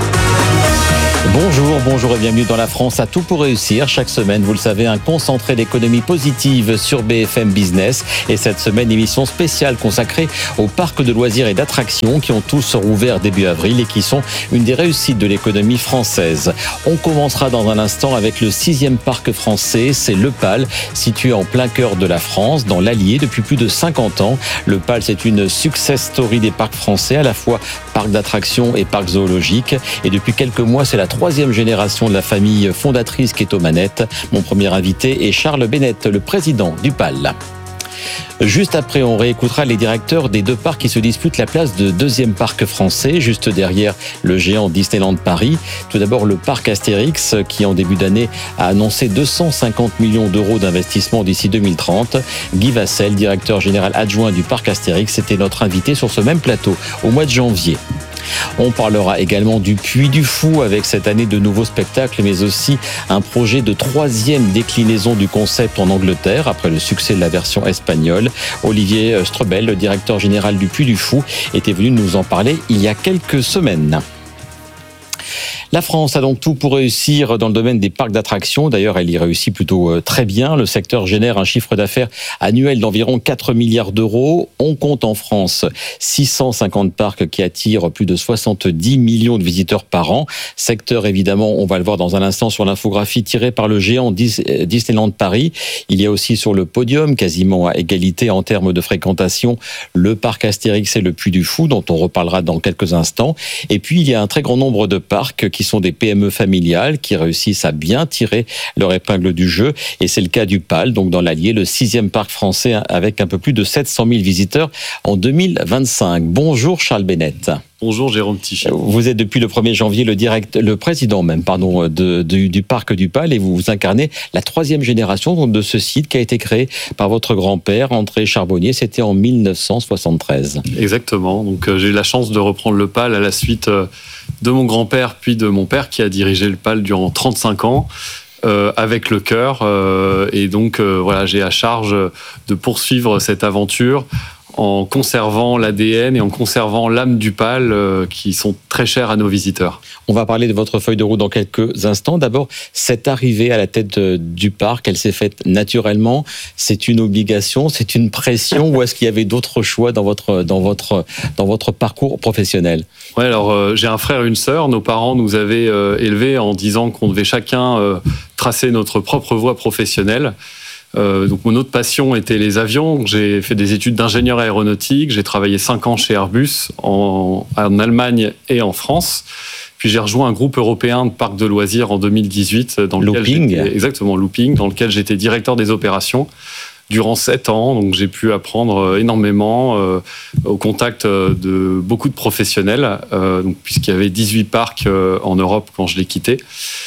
Bonjour et bienvenue dans La France a tout pour réussir. Chaque semaine, vous le savez, un concentré d'économie positive sur BFM Business. Et cette semaine, émission spéciale consacrée aux parcs de loisirs et d'attractions qui ont tous rouvert début avril et qui sont une des réussites de l'économie française. On commencera dans un instant avec le 6e parc français, c'est Le Pal, situé en plein cœur de la France, dans l'Allier, depuis plus de 50 ans. Le Pal, c'est une success story des parcs français, à la fois parc d'attractions et parc zoologique. Et depuis quelques mois, c'est la 3e génération de la famille fondatrice qui est aux manettes. Mon premier invité est Charles Bennett, le président du PAL. Juste après, on réécoutera les directeurs des deux parcs qui se disputent la place de 2e parc français, juste derrière le géant Disneyland Paris. Tout d'abord, le parc Astérix, qui en début d'année a annoncé 250 millions d'euros d'investissement d'ici 2030. Guy Vassel, directeur général adjoint du parc Astérix, était notre invité sur ce même plateau au mois de janvier. On parlera également du Puy du Fou avec cette année de nouveaux spectacles, mais aussi un projet de 3e déclinaison du concept en Angleterre après le succès de la version espagnole. Olivier Strebel, le directeur général du Puy du Fou, était venu nous en parler il y a quelques semaines. La France a donc tout pour réussir dans le domaine des parcs d'attractions. D'ailleurs, elle y réussit plutôt très bien. Le secteur génère un chiffre d'affaires annuel d'environ 4 milliards d'euros. On compte en France 650 parcs qui attirent plus de 70 millions de visiteurs par an. Secteur, évidemment, on va le voir dans un instant sur l'infographie tirée par le géant Disneyland Paris. Il y a aussi sur le podium, quasiment à égalité en termes de fréquentation, le parc Astérix et le Puy du Fou, dont on reparlera dans quelques instants. Et puis, il y a un très grand nombre de parcs qui sont des PME familiales qui réussissent à bien tirer leur épingle du jeu. Et c'est le cas du PAL, donc dans l'Allier, le 6e parc français avec un peu plus de 700 000 visiteurs en 2025. Bonjour Charles Bennett. Bonjour Jérôme Tichit. Vous êtes depuis le 1er janvier le président du parc du PAL et vous incarnez la 3e génération de ce site qui a été créé par votre grand-père André Charbonnier. C'était en 1973. Exactement. Donc j'ai eu la chance de reprendre le PAL à la suite de mon grand-père puis de mon père qui a dirigé le PAL durant 35 ans. Avec le cœur. Et donc voilà, j'ai à charge de poursuivre cette aventure en conservant l'ADN et en conservant l'âme du PAL qui sont très chers à nos visiteurs. On va parler de votre feuille de route dans quelques instants. D'abord, cette arrivée à la tête du parc, elle s'est faite naturellement. C'est une obligation, c'est une pression ou est-ce qu'il y avait d'autres choix dans votre parcours professionnel ? Ouais, alors j'ai un frère et une sœur. Nos parents nous avaient élevés en disant qu'on devait chacun tracer notre propre voie professionnelle. Donc mon autre passion était les avions. J'ai fait des études d'ingénieur aéronautique. J'ai travaillé 5 ans chez Airbus en Allemagne et en France. Puis j'ai rejoint un groupe européen de parcs de loisirs en 2018 dans lequel Looping, dans lequel j'étais directeur des opérations durant 7 ans. Donc j'ai pu apprendre énormément au contact de beaucoup de professionnels, puisqu'il y avait 18 parcs en Europe quand je l'ai quitté.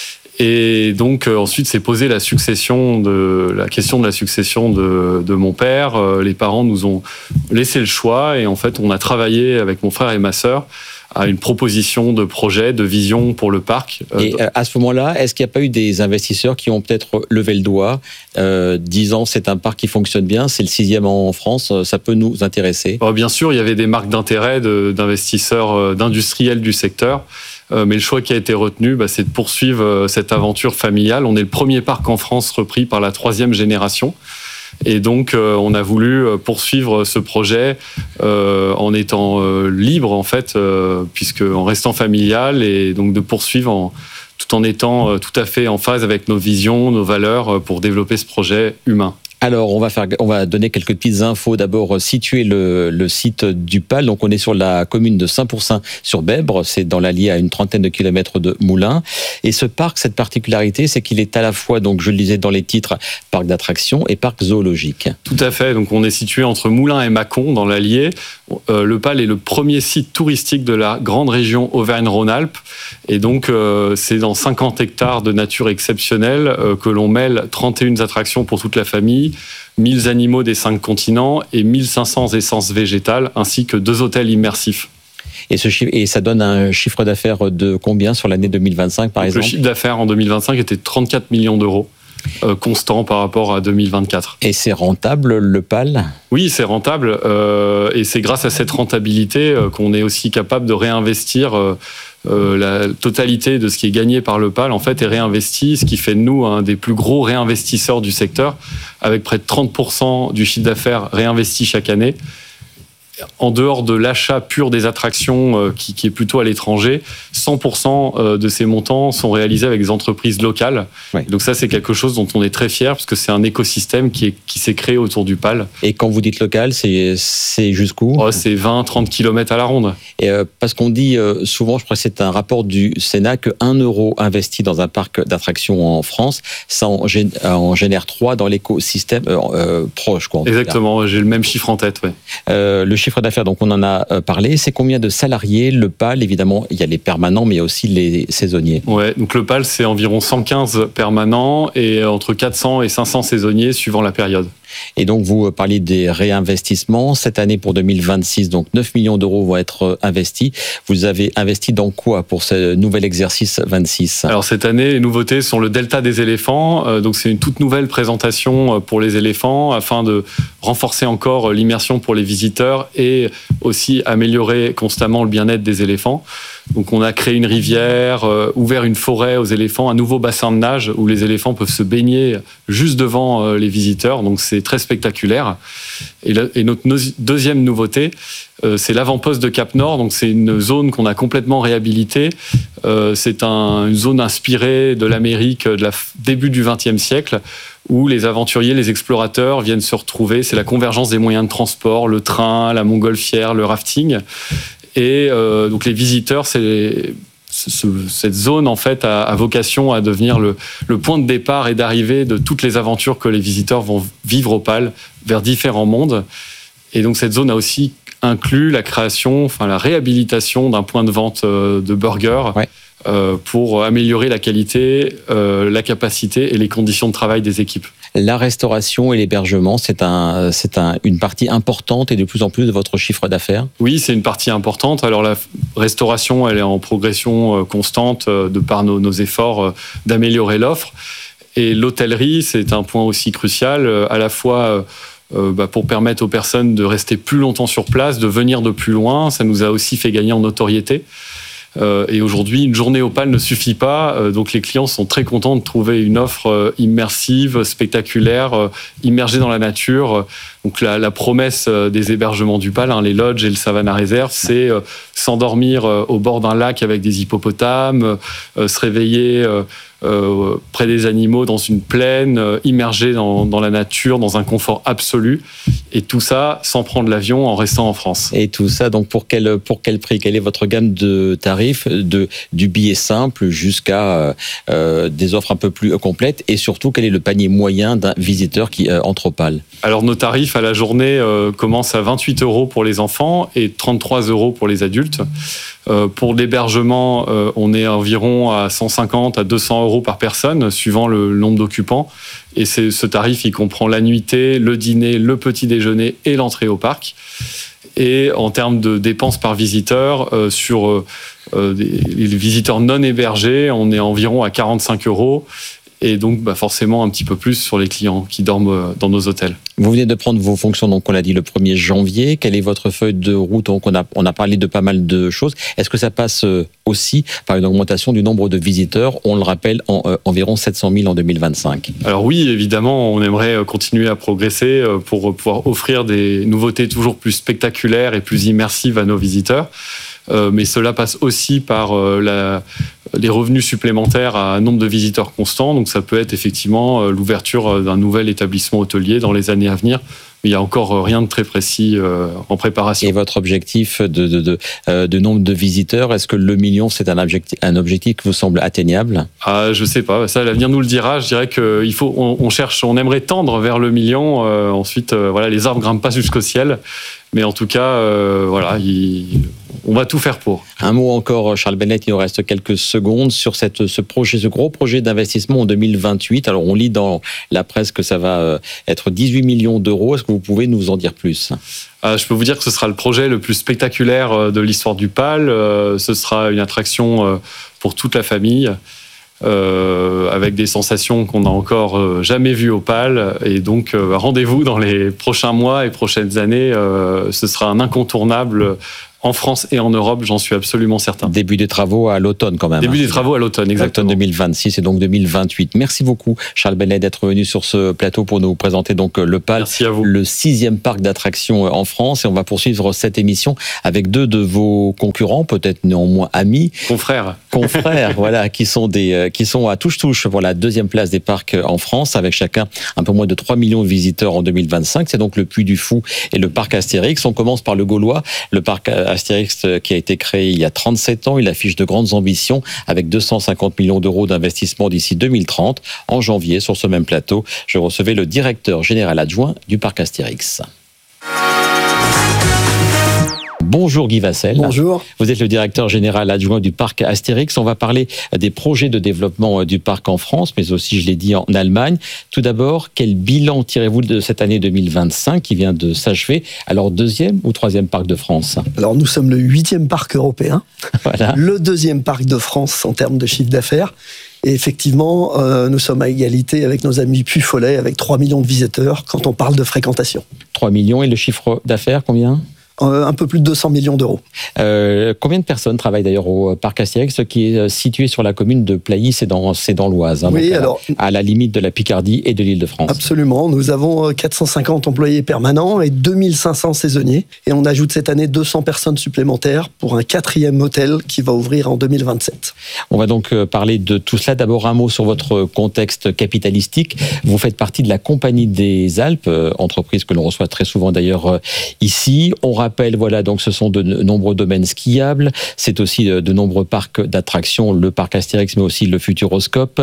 Et donc ensuite s'est posée la question de la succession de mon père. Les parents nous ont laissé le choix et en fait on a travaillé avec mon frère et ma sœur à une proposition de projet, de vision pour le parc. Et à ce moment-là, est-ce qu'il n'y a pas eu des investisseurs qui ont peut-être levé le doigt, disant c'est un parc qui fonctionne bien, c'est le 6e en France, ça peut nous intéresser ? Bien sûr, il y avait des marques d'intérêt d'investisseurs, d'industriels du secteur. Mais le choix qui a été retenu, c'est de poursuivre cette aventure familiale. On est le premier parc en France repris par la 3e génération. Et donc, on a voulu poursuivre ce projet en étant libre, en fait, en restant familial, et donc de poursuivre tout en étant tout à fait en phase avec nos visions, nos valeurs, pour développer ce projet humain. Alors, on va donner quelques petites infos. D'abord, situer le site du PAL. Donc, on est sur la commune de Saint-Pourçain-sur-Bèbre. C'est dans l'Allier, à une trentaine de kilomètres de Moulins. Et ce parc, cette particularité, c'est qu'il est à la fois, donc, je le disais dans les titres, parc d'attractions et parc zoologique. Tout à fait. Donc, on est situé entre Moulins et Mâcon, dans l'Allier. Le PAL est le premier site touristique de la grande région Auvergne-Rhône-Alpes. Et donc, c'est dans 50 hectares de nature exceptionnelle que l'on mêle 31 attractions pour toute la famille, 1000 animaux des 5 continents et 1500 essences végétales, ainsi que 2 hôtels immersifs. Et ça donne un chiffre d'affaires de combien sur l'année 2025, par exemple ? Le chiffre d'affaires en 2025 était 34 millions d'euros. Constant par rapport à 2024. Et c'est rentable, le PAL ? Oui, c'est rentable. Et c'est grâce à cette rentabilité qu'on est aussi capable de réinvestir la totalité de ce qui est gagné par le PAL, en fait, est réinvesti, ce qui fait de nous un des plus gros réinvestisseurs du secteur, avec près de 30% du chiffre d'affaires réinvesti chaque année. En dehors de l'achat pur des attractions qui est plutôt à l'étranger, 100% de ces montants sont réalisés avec des entreprises locales. Oui. Donc ça, c'est quelque chose dont on est très fiers parce que c'est un écosystème qui s'est créé autour du PAL. Et quand vous dites local, c'est jusqu'où ? C'est 20-30 km à la ronde. Et parce qu'on dit souvent, je crois que c'est un rapport du Sénat, que 1 euro investi dans un parc d'attractions en France, ça en génère 3 dans l'écosystème proche. Quoi, exactement, j'ai le même chiffre en tête. Ouais. Le chiffre d'affaires, donc on en a parlé, c'est combien de salariés le PAL ? Évidemment, il y a les permanents, mais il y a aussi les saisonniers. Ouais, donc le PAL, c'est environ 115 permanents et entre 400 et 500 saisonniers suivant la période. Et donc, vous parliez des réinvestissements. Cette année, pour 2026, donc 9 millions d'euros vont être investis. Vous avez investi dans quoi pour ce nouvel exercice 26 ? Alors, cette année, les nouveautés sont le Delta des éléphants. Donc, c'est une toute nouvelle présentation pour les éléphants afin de renforcer encore l'immersion pour les visiteurs et aussi améliorer constamment le bien-être des éléphants. Donc, on a créé une rivière, ouvert une forêt aux éléphants, un nouveau bassin de nage où les éléphants peuvent se baigner juste devant les visiteurs. Donc, c'est très spectaculaire. Et notre deuxième nouveauté, c'est l'avant-poste de Cap-Nord. Donc, c'est une zone qu'on a complètement réhabilitée. C'est une zone inspirée de l'Amérique de début du XXe siècle, où les aventuriers, les explorateurs viennent se retrouver. C'est la convergence des moyens de transport, le train, la montgolfière, le rafting. Et donc les visiteurs, cette zone en fait a vocation à devenir le point de départ et d'arrivée de toutes les aventures que les visiteurs vont vivre au PAL vers différents mondes. Et donc cette zone a aussi inclus la création, la réhabilitation d'un point de vente de burgers. Ouais. Pour améliorer la qualité, la capacité et les conditions de travail des équipes. La restauration et l'hébergement, c'est une partie importante et de plus en plus de votre chiffre d'affaires ? Oui, c'est une partie importante. Alors la restauration, elle est en progression constante de par nos efforts d'améliorer l'offre. Et l'hôtellerie, c'est un point aussi crucial, à la fois pour permettre aux personnes de rester plus longtemps sur place, de venir de plus loin. Ça nous a aussi fait gagner en notoriété. Et aujourd'hui, une journée au PAL ne suffit pas. Donc les clients sont très contents de trouver une offre immersive, spectaculaire, immergée dans la nature. Donc la promesse des hébergements du PAL, les lodges et le Savannah Reserve, c'est s'endormir au bord d'un lac avec des hippopotames, se réveiller près des animaux dans une plaine, immergé dans la nature, dans un confort absolu. Et tout ça sans prendre l'avion, en restant en France. Et tout ça, donc pour quel prix ? Quelle est votre gamme de tarifs, du billet simple jusqu'à des offres un peu plus complètes ? Et surtout, quel est le panier moyen d'un visiteur qui entre au PAL ? Alors nos tarifs à la journée commencent à 28 € pour les enfants et 33 € pour les adultes. Pour l'hébergement, on est environ à 150 à 200 € par personne, suivant le nombre d'occupants. Et ce tarif, il comprend la nuitée, le dîner, le petit déjeuner et l'entrée au parc. Et en termes de dépenses par visiteur, sur les visiteurs non hébergés, on est environ à 45 €. Et donc, forcément, un petit peu plus sur les clients qui dorment dans nos hôtels. Vous venez de prendre vos fonctions, donc on l'a dit, le 1er janvier. Quelle est votre feuille de route ? Donc on a parlé de pas mal de choses. Est-ce que ça passe aussi par une augmentation du nombre de visiteurs ? On le rappelle, environ 700 000 en 2025. Alors oui, évidemment, on aimerait continuer à progresser pour pouvoir offrir des nouveautés toujours plus spectaculaires et plus immersives à nos visiteurs. Mais cela passe aussi par les revenus supplémentaires à un nombre de visiteurs constant. Donc ça peut être effectivement l'ouverture d'un nouvel établissement hôtelier dans les années à venir il n'y a encore rien de très précis en préparation. Et votre objectif de nombre de visiteurs, est-ce que le million, c'est un objectif qui vous semble atteignable ? Je sais pas, ça l'avenir nous le dira. Je dirais qu'il faut, on aimerait tendre vers le million. Ensuite, les arbres grimpent pas jusqu'au ciel. Mais en tout cas, on va tout faire pour. Un mot encore, Charles Bennett, il nous reste quelques secondes sur ce gros projet d'investissement en 2028. Alors, on lit dans la presse que ça va être 18 millions d'euros. Est-ce que vous pouvez nous en dire plus ? Je peux vous dire que ce sera le projet le plus spectaculaire de l'histoire du PAL. Ce sera une attraction pour toute la famille. Avec des sensations qu'on n'a encore jamais vues au PAL. Et donc, rendez-vous dans les prochains mois et prochaines années. Ce sera un incontournable en France et en Europe, j'en suis absolument certain. Début des travaux à l'automne quand même. Début des travaux à l'automne, exactement. L'automne 2026 et donc 2028. Merci beaucoup, Charles Bennett, d'être venu sur ce plateau pour nous présenter donc le PAL, le 6e parc d'attractions en France. Et on va poursuivre cette émission avec 2 de vos concurrents, peut-être néanmoins amis. Confrères, voilà, qui sont à touche-touche pour la 2e place des parcs en France, avec chacun un peu moins de 3 millions de visiteurs en 2025. C'est donc le Puy du Fou et le parc Astérix. On commence par le Gaulois, le parc Astérix qui a été créé il y a 37 ans. Il affiche de grandes ambitions avec 250 millions d'euros d'investissement d'ici 2030. En janvier, sur ce même plateau, je recevais le directeur général adjoint du parc Astérix. Bonjour Guy Vassel. Bonjour. Vous êtes le directeur général adjoint du parc Astérix. On va parler des projets de développement du parc en France, mais aussi, je l'ai dit, en Allemagne. Tout d'abord, quel bilan tirez-vous de cette année 2025 qui vient de s'achever? Alors, 2e ou 3e parc de France? Alors, nous sommes le 8e parc européen, voilà. Le 2e parc de France en termes de chiffre d'affaires. Et effectivement, nous sommes à égalité avec nos amis Puy-Follet, avec 3 millions de visiteurs quand on parle de fréquentation. 3 millions et le chiffre d'affaires, combien? Un peu plus de 200 millions d'euros. Combien de personnes travaillent d'ailleurs au parc Astérix, qui est situé sur la commune de Plailly, c'est dans l'Oise, hein, oui, à la limite de la Picardie et de l'Île-de-France. Absolument, nous avons 450 employés permanents et 2500 saisonniers. Et on ajoute cette année 200 personnes supplémentaires pour un 4e hôtel qui va ouvrir en 2027. On va donc parler de tout cela. D'abord, un mot sur votre contexte capitalistique. Vous faites partie de la Compagnie des Alpes, entreprise que l'on reçoit très souvent d'ailleurs ici. On rappelle, donc ce sont de nombreux domaines skiables, c'est aussi de nombreux parcs d'attractions, le parc Astérix, mais aussi le Futuroscope,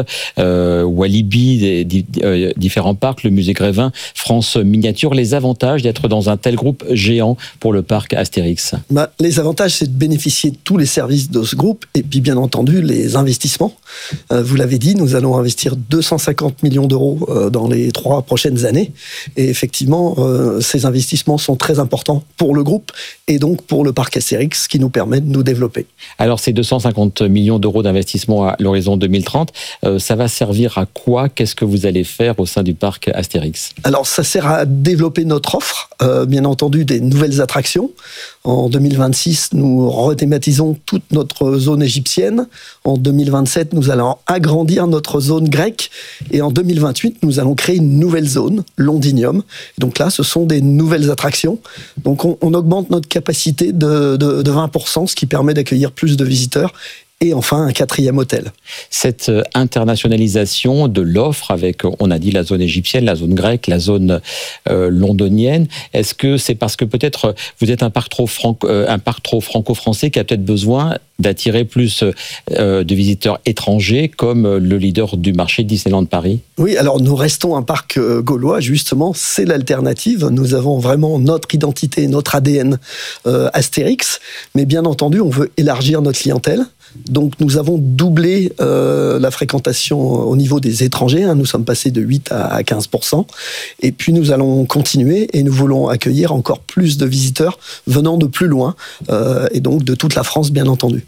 Walibi, différents parcs, le musée Grévin, France Miniature. Les avantages d'être dans un tel groupe géant pour le parc Astérix? Les avantages, c'est de bénéficier de tous les services de ce groupe et puis bien entendu les investissements. Vous l'avez dit, nous allons investir 250 millions d'euros dans les 3 prochaines années. Et effectivement, ces investissements sont très importants pour le groupe et donc pour le parc Astérix qui nous permet de nous développer. Alors ces 250 millions d'euros d'investissement à l'horizon 2030, ça va servir à quoi? Qu'est-ce que vous allez faire au sein du parc Astérix? Alors ça sert à développer notre offre, bien entendu des nouvelles attractions. En 2026, nous rethématisons toute notre zone égyptienne. En 2027, nous allons agrandir notre zone grecque. Et en 2028, nous allons créer une nouvelle zone, Londinium. Et donc là, ce sont des nouvelles attractions. Donc on augmente notre capacité de 20%, ce qui permet d'accueillir plus de visiteurs. Et enfin, un 4e hôtel. Cette internationalisation de l'offre avec, on a dit, la zone égyptienne, la zone grecque, la zone londonienne, est-ce que c'est parce que peut-être vous êtes un parc trop franco-français qui a peut-être besoin d'attirer plus de visiteurs étrangers comme le leader du marché Disneyland Paris? Oui, alors nous restons un parc gaulois, justement, c'est l'alternative. Nous avons vraiment notre identité, notre ADN Astérix, mais bien entendu, on veut élargir notre clientèle. Donc nous avons doublé la fréquentation au niveau des étrangers, nous sommes passés de 8 à 15%, et puis nous allons continuer et nous voulons accueillir encore plus de visiteurs venant de plus loin, et donc de toute la France bien entendu.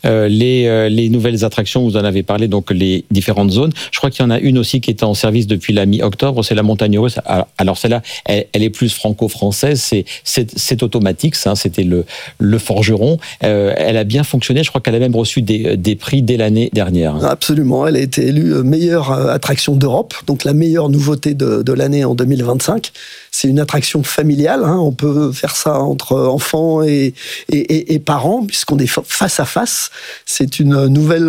Les nouvelles attractions, vous en avez parlé, donc les différentes zones. Je crois qu'il y en a une aussi qui est en service depuis la mi-octobre, c'est la Montagne Russe. Alors celle-là, elle est plus franco-française, c'est automatique, ça, c'était le Forgeron. Elle a bien fonctionné, je crois qu'elle a même reçu des prix dès l'année dernière. Absolument, elle a été élue meilleure attraction d'Europe, donc la meilleure nouveauté de l'année en 2025. C'est une attraction familiale, on peut faire ça entre enfants et parents, puisqu'on est face à face. Pass. C'est une nouvelle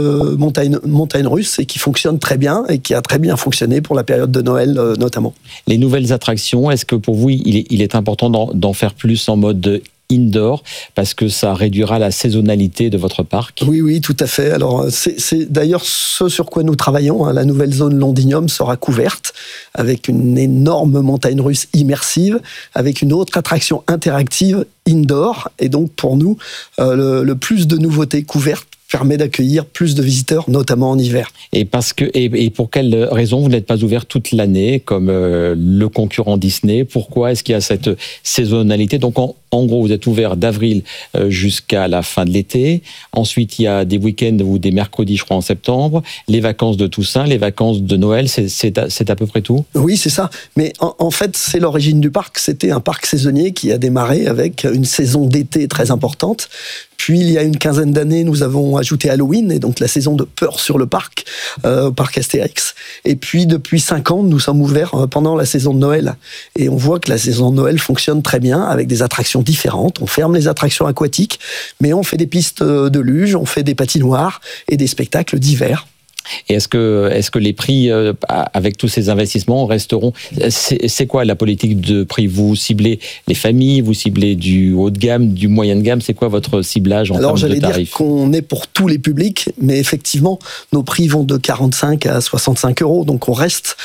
montagne russe et qui fonctionne très bien et qui a très bien fonctionné pour la période de Noël notamment. Les nouvelles attractions, est-ce que pour vous, il est important d'en faire plus en mode indoor, parce que ça réduira la saisonnalité de votre parc? Oui, tout à fait. Alors, c'est d'ailleurs ce sur quoi nous travaillons. La nouvelle zone Londinium sera couverte avec une énorme montagne russe immersive, avec une autre attraction interactive indoor. Et donc, pour nous, le plus de nouveautés couvertes permet d'accueillir plus de visiteurs, notamment en hiver. Et pour quelle raison vous n'êtes pas ouvert toute l'année comme le concurrent Disney? Pourquoi est-ce qu'il y a cette saisonnalité? Donc en gros, vous êtes ouvert d'avril jusqu'à la fin de l'été. Ensuite, il y a des week-ends ou des mercredis, je crois, en septembre. Les vacances de Toussaint, les vacances de Noël, c'est à peu près tout? Oui, c'est ça. Mais en fait, c'est l'origine du parc. C'était un parc saisonnier qui a démarré avec une saison d'été très importante. Puis, il y a une quinzaine d'années, nous avons ajouté Halloween, et donc la saison de peur sur le parc, au parc Astérix. Et puis, depuis 5 ans, nous sommes ouverts pendant la saison de Noël. Et on voit que la saison de Noël fonctionne très bien, avec des attractions différentes. On ferme les attractions aquatiques, mais on fait des pistes de luge, on fait des patinoires et des spectacles d'hiver. Et est-ce que les prix, avec tous ces investissements, resteront... C'est quoi la politique de prix? Vous ciblez les familles, vous ciblez du haut de gamme, du moyen de gamme? C'est quoi votre ciblage en termes de tarifs? Alors, j'allais dire qu'on est pour tous les publics, mais effectivement, nos prix vont de 45 à 65 €. Donc, on reste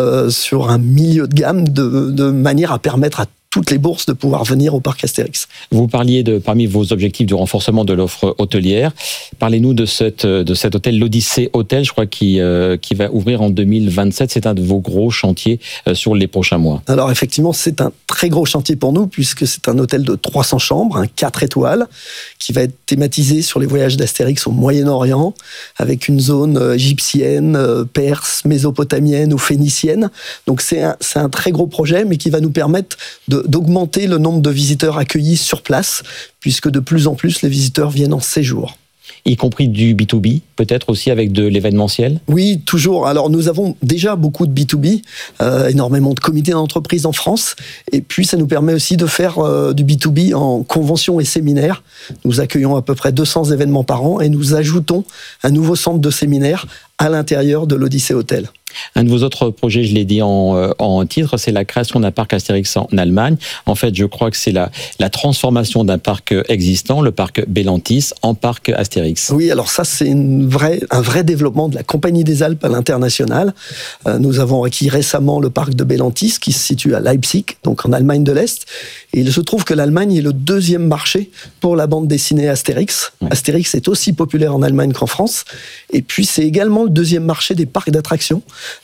sur un milieu de gamme de manière à permettre à toutes les bourses de pouvoir venir au parc Astérix. Vous parliez parmi vos objectifs du renforcement de l'offre hôtelière. Parlez-nous de cet hôtel, l'Odyssée Hôtel, je crois, qui va ouvrir en 2027. C'est un de vos gros chantiers sur les prochains mois. Alors effectivement, c'est un très gros chantier pour nous, puisque c'est un hôtel de 300 chambres, 4 étoiles, qui va être thématisé sur les voyages d'Astérix au Moyen-Orient, avec une zone égyptienne, perse, mésopotamienne ou phénicienne. Donc c'est un très gros projet, mais qui va nous permettre d'augmenter le nombre de visiteurs accueillis sur place, puisque de plus en plus les visiteurs viennent en séjour. Y compris du B2B, peut-être aussi avec de l'événementiel? Oui, toujours. Alors nous avons déjà beaucoup de B2B, énormément de comités d'entreprise en France, et puis ça nous permet aussi de faire du B2B en conventions et séminaires. Nous accueillons à peu près 200 événements par an, et nous ajoutons un nouveau centre de séminaire à l'intérieur de l'Odyssée Hôtel. Un de vos autres projets, je l'ai dit en titre, c'est la création d'un parc Astérix en Allemagne. En fait, je crois que c'est la transformation d'un parc existant, le parc Bellantis, en parc Astérix. Oui, alors ça, c'est un vrai développement de la Compagnie des Alpes à l'international. Nous avons acquis récemment le parc de Bellantis, qui se situe à Leipzig, donc en Allemagne de l'Est. Et il se trouve que l'Allemagne est le deuxième marché pour la bande dessinée Astérix. Ouais. Astérix est aussi populaire en Allemagne qu'en France. Et puis, c'est également le deuxième marché des parcs d'attractions.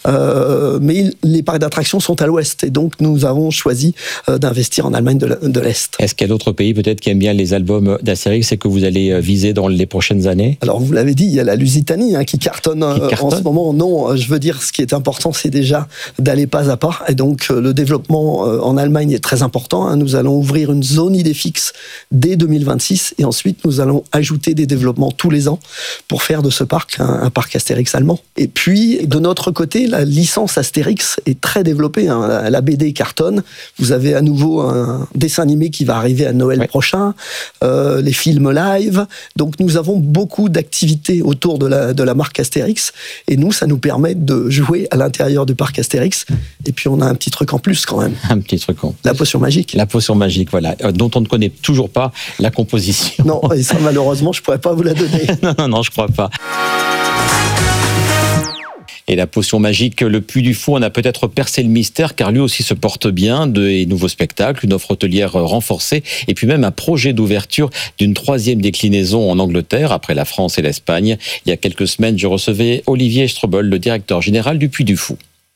Mais les parcs d'attractions sont à l'ouest, et donc nous avons choisi d'investir en Allemagne de l'Est. Est-ce qu'il y a d'autres pays peut-être qui aiment bien les albums d'Astérix et que vous allez viser dans les prochaines années? Alors vous l'avez dit, il y a la Lusitanie qui cartonne en ce moment. Non, je veux dire, ce qui est important, c'est déjà d'aller pas à pas, et donc le développement en Allemagne est très important. Nous allons ouvrir une zone Idéfix dès 2026, et ensuite nous allons ajouter des développements tous les ans pour faire de ce parc un parc Astérix allemand. Et puis de notre côté, la licence Astérix est très développée. La BD cartonne. Vous avez à nouveau un dessin animé qui va arriver à Noël prochain, les films live. Donc nous avons beaucoup d'activités autour de la marque Astérix. Et nous, ça nous permet de jouer à l'intérieur du parc Astérix. Et puis on a un petit truc en plus quand même. Un petit truc en plus. La potion magique. La potion magique, voilà. Dont on ne connaît toujours pas la composition. Non, et ça malheureusement, je ne pourrais pas vous la donner. Non, je crois pas. Et la potion magique, le Puy du Fou, on a peut-être percé le mystère, car lui aussi se porte bien, de nouveaux spectacles, une offre hôtelière renforcée, et puis même un projet d'ouverture d'une 3e déclinaison en Angleterre, après la France et l'Espagne. Il y a quelques semaines, je recevais Olivier Strobel, le directeur général du Puy du Fou.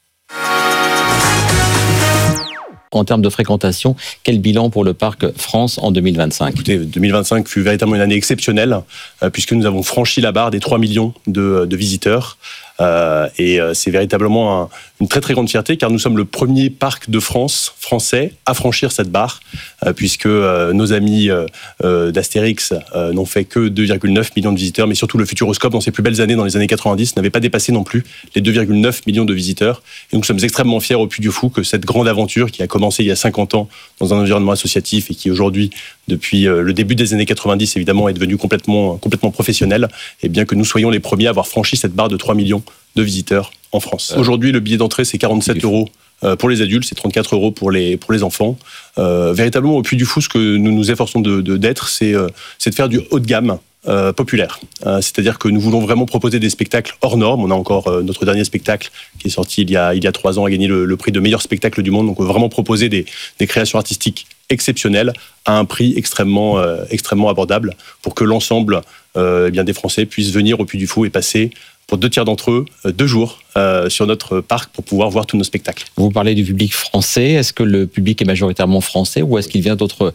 En termes de fréquentation, quel bilan pour le parc France en 2025? Écoutez, 2025 fut véritablement une année exceptionnelle, puisque nous avons franchi la barre des 3 millions de visiteurs. Et c'est véritablement une très très grande fierté, car nous sommes le premier parc de France français à franchir cette barre, puisque nos amis d'Astérix n'ont fait que 2,9 millions de visiteurs, mais surtout le Futuroscope, dans ses plus belles années dans les années 90, n'avait pas dépassé non plus les 2,9 millions de visiteurs. Et nous sommes extrêmement fiers au Puy du Fou que cette grande aventure qui a commencé il y a 50 ans dans un environnement associatif et qui aujourd'hui depuis le début des années 90, évidemment, est devenu complètement professionnel, et bien que nous soyons les premiers à avoir franchi cette barre de 3 millions de visiteurs en France. Aujourd'hui, le billet d'entrée, c'est 47 € pour les adultes, c'est 34 € pour les enfants. Véritablement, au Puy du Fou, ce que nous nous efforçons d'être, c'est de faire du haut de gamme populaire. C'est-à-dire que nous voulons vraiment proposer des spectacles hors normes. On a encore notre dernier spectacle qui est sorti il y a 3 ans, a gagné le prix de meilleur spectacle du monde. Donc on veut vraiment proposer des créations artistiques exceptionnelles à un prix extrêmement abordable pour que l'ensemble des Français puissent venir au Puy du Fou et passer, pour 2 tiers d'entre eux, 2 jours sur notre parc pour pouvoir voir tous nos spectacles. Vous parlez du public français. Est-ce que le public est majoritairement français ou est-ce qu'il vient d'autres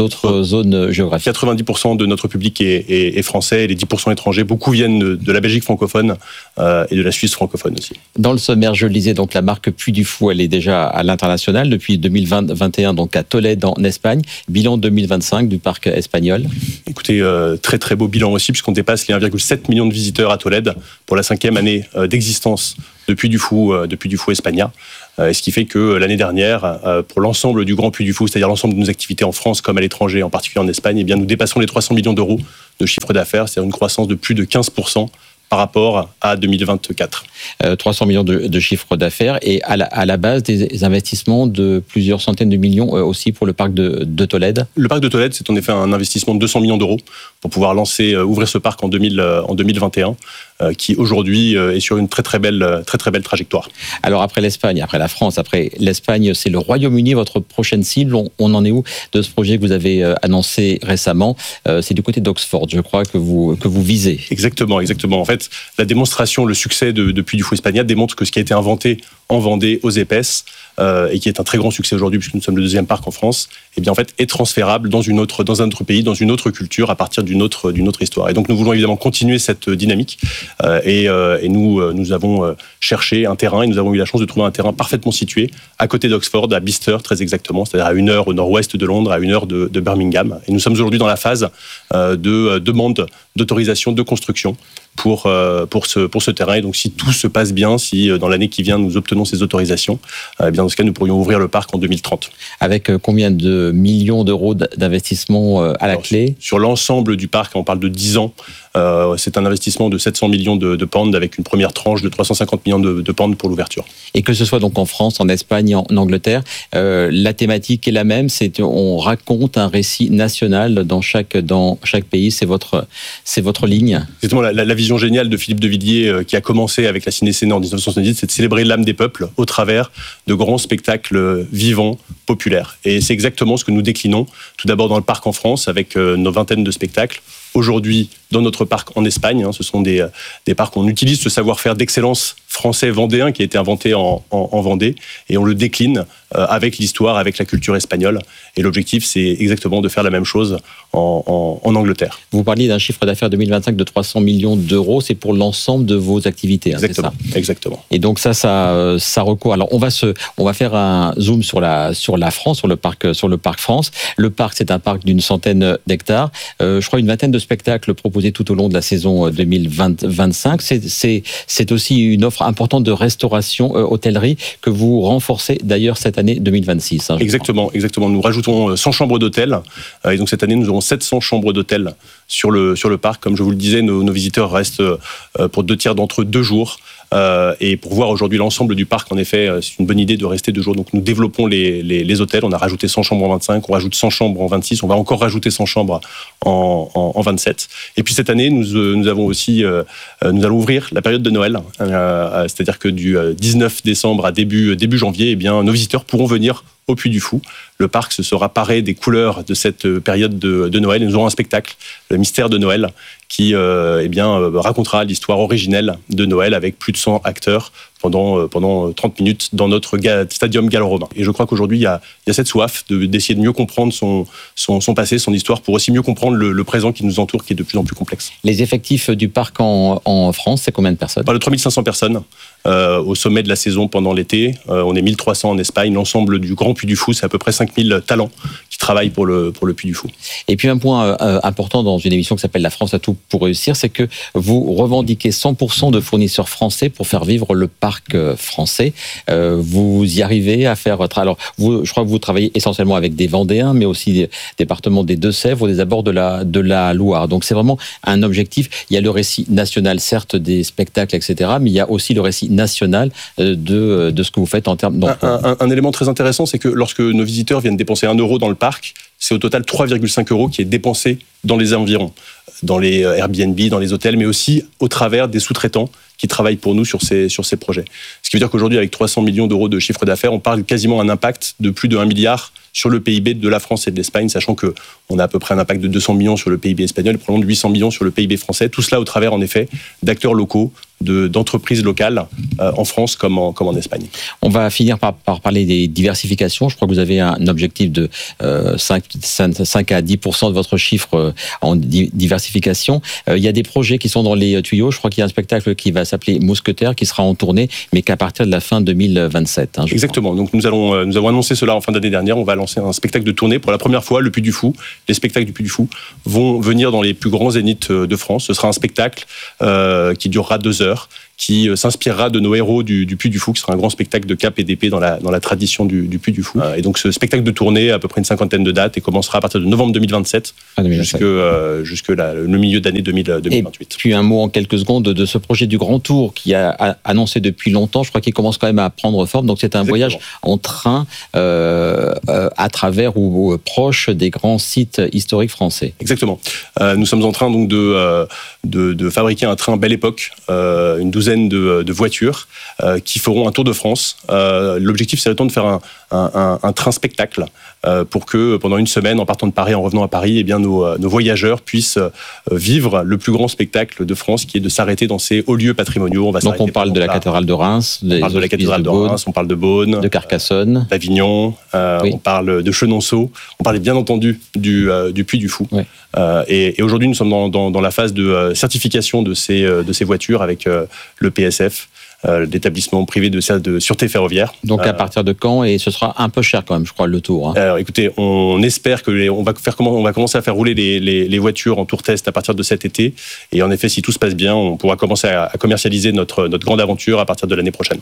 zones géographiques ? 90% de notre public est français et les 10% étrangers. Beaucoup viennent de la Belgique francophone et de la Suisse francophone aussi. Dans le sommaire, je le disais, donc la marque Puy du Fou, elle est déjà à l'international depuis 2021, donc à Tolède en Espagne. Bilan 2025 du parc espagnol. Écoutez, très très beau bilan aussi puisqu'on dépasse les 1,7 million de visiteurs à Tolède pour la 5e année d'existence de Puy du Fou España. Ce qui fait que l'année dernière, pour l'ensemble du Grand Puy du Fou, c'est-à-dire l'ensemble de nos activités en France comme à l'étranger, en particulier en Espagne, eh bien, nous dépassons les 300 millions d'euros de chiffre d'affaires, c'est-à-dire une croissance de plus de 15% par rapport à 2024. 300 millions de chiffre d'affaires et à la base des investissements de plusieurs centaines de millions aussi pour le parc de Tolède. Le parc de Tolède, c'est en effet un investissement de 200 millions d'euros pour pouvoir ouvrir ce parc en 2021, qui aujourd'hui est sur une très très belle trajectoire. Alors après l'Espagne, après la France, après l'Espagne, c'est le Royaume-Uni, votre prochaine cible. On en est où de ce projet que vous avez annoncé récemment ? C'est du côté d'Oxford, je crois, que vous visez. Exactement. En fait, la démonstration, le succès de Puy du Fou España démontre que ce qui a été inventé en Vendée, aux Épaisses, et qui est un très grand succès aujourd'hui puisque nous sommes le 2e parc en France, eh bien en fait est transférable dans un autre pays, dans une autre culture, à partir d'une autre histoire. Et donc nous voulons évidemment continuer cette dynamique et nous avons cherché un terrain et nous avons eu la chance de trouver un terrain parfaitement situé à côté d'Oxford, à Bicester très exactement, c'est-à-dire à 1 heure au nord-ouest de Londres, à 1 heure de Birmingham. Et nous sommes aujourd'hui dans la phase de demande d'autorisation de construction pour ce terrain. Et donc, si tout se passe bien, si dans l'année qui vient, nous obtenons ces autorisations, eh bien, dans ce cas, nous pourrions ouvrir le parc en 2030. Avec combien de millions d'euros d'investissement à la clé ? Sur l'ensemble du parc, on parle de 10 ans. C'est un investissement de 700 millions de pounds avec une première tranche de 350 millions de pounds pour l'ouverture. Et que ce soit donc en France, en Espagne, en Angleterre, la thématique est la même. On raconte un récit national dans chaque pays. C'est votre ligne. Exactement. La vision géniale de Philippe de Villiers, qui a commencé avec la Ciné-Sénat en 1970, c'est de célébrer l'âme des peuples au travers de grands spectacles vivants, populaires. Et c'est exactement ce que nous déclinons, tout d'abord dans le parc en France, avec nos vingtaines de spectacles. Aujourd'hui, dans notre parc en Espagne, ce sont des parcs où on utilise ce savoir-faire d'excellence français vendéen qui a été inventé en Vendée, et on le décline avec l'histoire, avec la culture espagnole. Et l'objectif, c'est exactement de faire la même chose en Angleterre. Vous parliez d'un chiffre d'affaires 2025 de 300 millions d'euros, c'est pour l'ensemble de vos activités, exactement, c'est ça ? Exactement. Et donc ça recourt. Alors on va faire un zoom sur la France, sur le parc France. Le parc, c'est un parc d'une centaine d'hectares. Je crois une vingtaine de spectacles proposés tout au long de la saison 2025. C'est aussi une offre importante de restauration, hôtellerie, que vous renforcez d'ailleurs cette année 2026. Exactement. Nous rajoutons 100 chambres d'hôtel. Et donc cette année, nous aurons 700 chambres d'hôtel sur le parc. Comme je vous le disais, nos visiteurs restent pour 2 tiers d'entre eux 2 jours. Et pour voir aujourd'hui l'ensemble du parc, en effet, c'est une bonne idée de rester 2 jours. Donc nous développons les hôtels. On a rajouté 100 chambres en 25, on rajoute 100 chambres en 26, on va encore rajouter 100 chambres en 27. Et puis cette année, nous allons ouvrir la période de Noël. C'est-à-dire que du 19 décembre à début janvier, eh bien, nos visiteurs pourront venir au Puy du Fou. Le parc se sera paré des couleurs de cette période de Noël. Et nous aurons un spectacle, le Mystère de Noël, qui racontera l'histoire originelle de Noël avec plus de 100 acteurs pendant 30 minutes dans notre stadium gallo-romain. Et je crois qu'aujourd'hui, il y a cette soif d'essayer de mieux comprendre son passé, son histoire, pour aussi mieux comprendre le présent qui nous entoure, qui est de plus en plus complexe. Les effectifs du parc en France, c'est combien de personnes ? On parle de 3500 personnes au sommet de la saison pendant l'été. On est 1300 en Espagne. L'ensemble du Grand Puy du Fou, c'est à peu près 5000 talents qui travaillent pour le Puy du Fou. Et puis un point important dans une émission qui s'appelle La France a tout pour réussir, c'est que vous revendiquez 100% de fournisseurs français pour faire vivre le parc français. Vous y arrivez à faire... Alors, je crois que vous travaillez essentiellement avec des Vendéens, mais aussi des départements des Deux-Sèvres ou des abords de la Loire. Donc c'est vraiment un objectif. Il y a le récit national, certes, des spectacles, etc., mais il y a aussi le récit national de ce que vous faites en termes d'emploi. Un élément très intéressant, c'est que lorsque nos visiteurs viennent dépenser 1 euro dans le parc, c'est au total 3,5 euros qui est dépensé dans les environs, dans les Airbnb, dans les hôtels, mais aussi au travers des sous-traitants qui travaillent pour nous sur ces projets. Ce qui veut dire qu'aujourd'hui, avec 300 millions d'euros de chiffre d'affaires, on parle quasiment d'un impact de plus de 1 milliard sur le PIB de la France et de l'Espagne, sachant qu'on a à peu près un impact de 200 millions sur le PIB espagnol et probablement de 800 millions sur le PIB français. Tout cela au travers, en effet, d'acteurs locaux, d'entreprises locales en France comme en Espagne. On va finir par parler des diversifications. Je crois que vous avez un objectif de 5 à 10% de votre chiffre en diversification. Il y a des projets qui sont dans les tuyaux. Je crois qu'il y a un spectacle qui va s'appeler Mousquetaire qui sera en tournée, mais qu'à partir de la fin 2027. Exactement. Donc nous avons annoncé cela en fin d'année dernière. On va lancer un spectacle de tournée pour la première fois, le Puy du Fou. Les spectacles du Puy du Fou vont venir dans les plus grands zéniths de France. Ce sera un spectacle qui durera 2 heures, qui s'inspirera de nos héros du Puy du Fou, qui sera un grand spectacle de cap et d'épée dans la tradition du Puy du Fou. Et donc ce spectacle de tournée, à peu près une 50aine de dates, et commencera à partir de novembre 2027 jusque le milieu d'année 2028. Et puis un mot en quelques secondes de ce projet du Grand Tour qui a annoncé depuis longtemps. Je crois qu'il commence quand même à prendre forme. Donc c'est un voyage en train à travers ou proche des grands sites historiques français. Exactement. Nous sommes en train donc de fabriquer un train Belle Époque, une douzaine de voitures qui feront un tour de France. L'objectif, c'est de faire un train spectacle pour que pendant une semaine, en partant de Paris, en revenant à Paris, eh bien, nos voyageurs puissent vivre le plus grand spectacle de France, qui est de s'arrêter dans ces hauts lieux patrimoniaux. Donc on parle de la cathédrale de Reims, on parle de la cathédrale de Reims, on parle de Beaune, de Carcassonne, d'Avignon, on parle de Chenonceau, on parle bien entendu du Puy du Fou. Oui. Et aujourd'hui, nous sommes dans la phase de certification de ces voitures avec le PSF, l'établissement privé de sûreté ferroviaire. Donc à partir de quand? Et ce sera un peu cher quand même, je crois, le tour. Alors écoutez, on espère que on va commencer à faire rouler les voitures en tour test à partir de cet été. Et en effet, si tout se passe bien, on pourra commencer à commercialiser notre grande aventure à partir de l'année prochaine.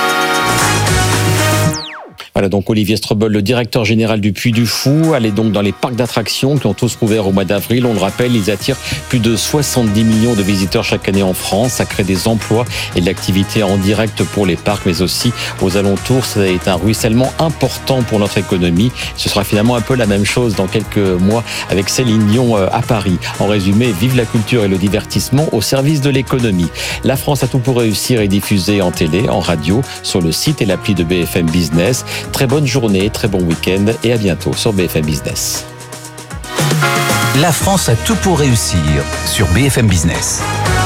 Voilà donc Olivier Strobel, le directeur général du Puy du Fou. Allez donc dans les parcs d'attractions qui ont tous rouvert au mois d'avril. On le rappelle, ils attirent plus de 70 millions de visiteurs chaque année en France. Ça crée des emplois et de l'activité en direct pour les parcs, mais aussi aux alentours. Ça est un ruissellement important pour notre économie. Ce sera finalement un peu la même chose dans quelques mois avec Céline Dion à Paris. En résumé, vive la culture et le divertissement au service de l'économie. La France a tout pour réussir est diffusée en télé, en radio, sur le site et l'appli de BFM Business. Très bonne journée, très bon week-end et à bientôt sur BFM Business. La France a tout pour réussir sur BFM Business.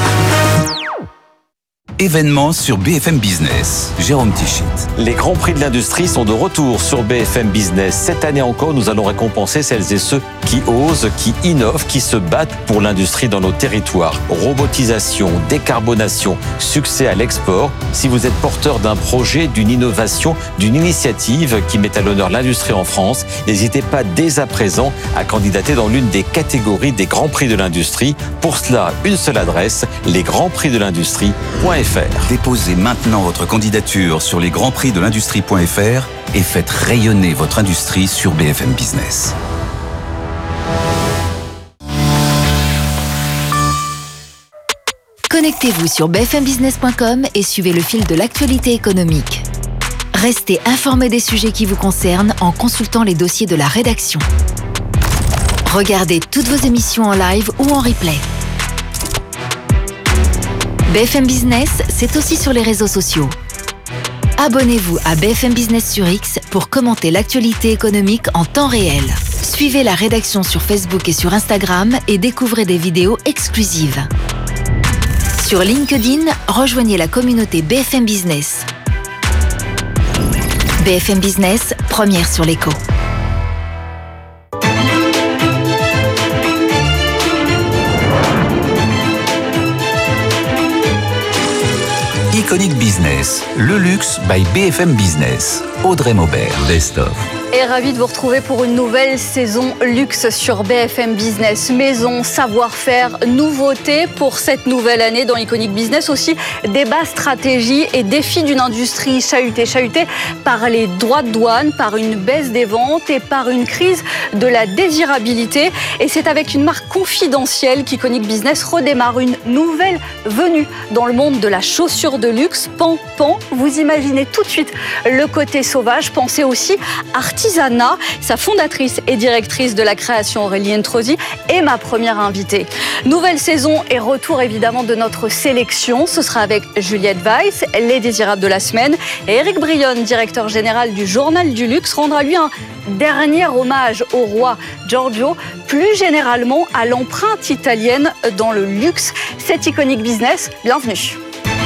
Événements sur BFM Business. Jérôme Tichit. Les grands prix de l'industrie sont de retour sur BFM Business. Cette année encore, nous allons récompenser celles et ceux qui osent, qui innovent, qui se battent pour l'industrie dans nos territoires. Robotisation, décarbonation, succès à l'export. Si vous êtes porteur d'un projet, d'une innovation, d'une initiative qui met à l'honneur l'industrie en France, n'hésitez pas dès à présent à candidater dans l'une des catégories des grands prix de l'industrie. Pour cela, une seule adresse, lesgrandsprixdelindustrie.fr. Déposez maintenant votre candidature sur lesgrandsprixdelindustrie.fr et faites rayonner votre industrie sur BFM Business. Connectez-vous sur bfmbusiness.com et suivez le fil de l'actualité économique. Restez informés des sujets qui vous concernent en consultant les dossiers de la rédaction. Regardez toutes vos émissions en live ou en replay. BFM Business, c'est aussi sur les réseaux sociaux. Abonnez-vous à BFM Business sur X pour commenter l'actualité économique en temps réel. Suivez la rédaction sur Facebook et sur Instagram et découvrez des vidéos exclusives. Sur LinkedIn, rejoignez la communauté BFM Business. BFM Business, première sur l'écho. Iconic Business, le luxe by BFM Business. Audrey Maubert, Best of. Et ravi de vous retrouver pour une nouvelle saison luxe sur BFM Business. Maison, savoir-faire, nouveautés pour cette nouvelle année dans Iconic Business. Aussi, débat, stratégie et défis d'une industrie chahutée par les droits de douane, par une baisse des ventes et par une crise de la désirabilité. Et c'est avec une marque confidentielle qu'Iconic Business redémarre une nouvelle venue dans le monde de la chaussure de luxe. Pan. Vous imaginez tout de suite le côté sauvage. Pensez aussi artisanat. Sa fondatrice et directrice de la création, Aurélie Introsi, est ma première invitée. Nouvelle saison et retour évidemment de notre sélection. Ce sera avec Juliette Weiss, les désirables de la semaine. Et Eric Brionne, directeur général du Journal du Luxe, rendra lui un dernier hommage au roi Giorgio, plus généralement à l'empreinte italienne dans le luxe. C'est Iconic Business, bienvenue.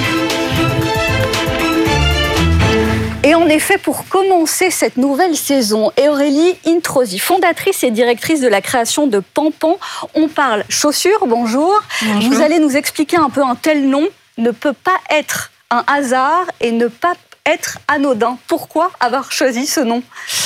Et en effet, pour commencer cette nouvelle saison, Aurélie Introsi, fondatrice et directrice de la création de Pan, on parle chaussures. Bonjour. Vous allez nous expliquer un peu un tel nom ne peut pas être un hasard et ne pas être anodin. Pourquoi avoir choisi ce nom ?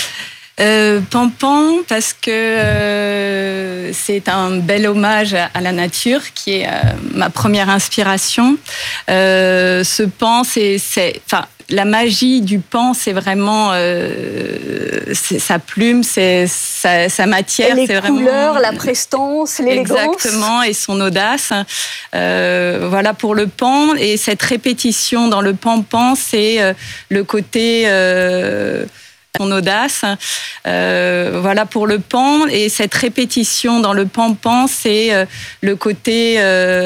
Pan, parce que c'est un bel hommage à la nature qui est ma première inspiration. Ce pan, la magie du pan, c'est vraiment c'est sa plume, c'est sa matière. Les c'est couleurs, vraiment la prestance, l'élégance. Exactement, et son audace. Voilà pour le pan. Et cette répétition dans le pan, c'est le côté... son audace. Voilà pour le pan. Et cette répétition dans le pan, c'est le côté...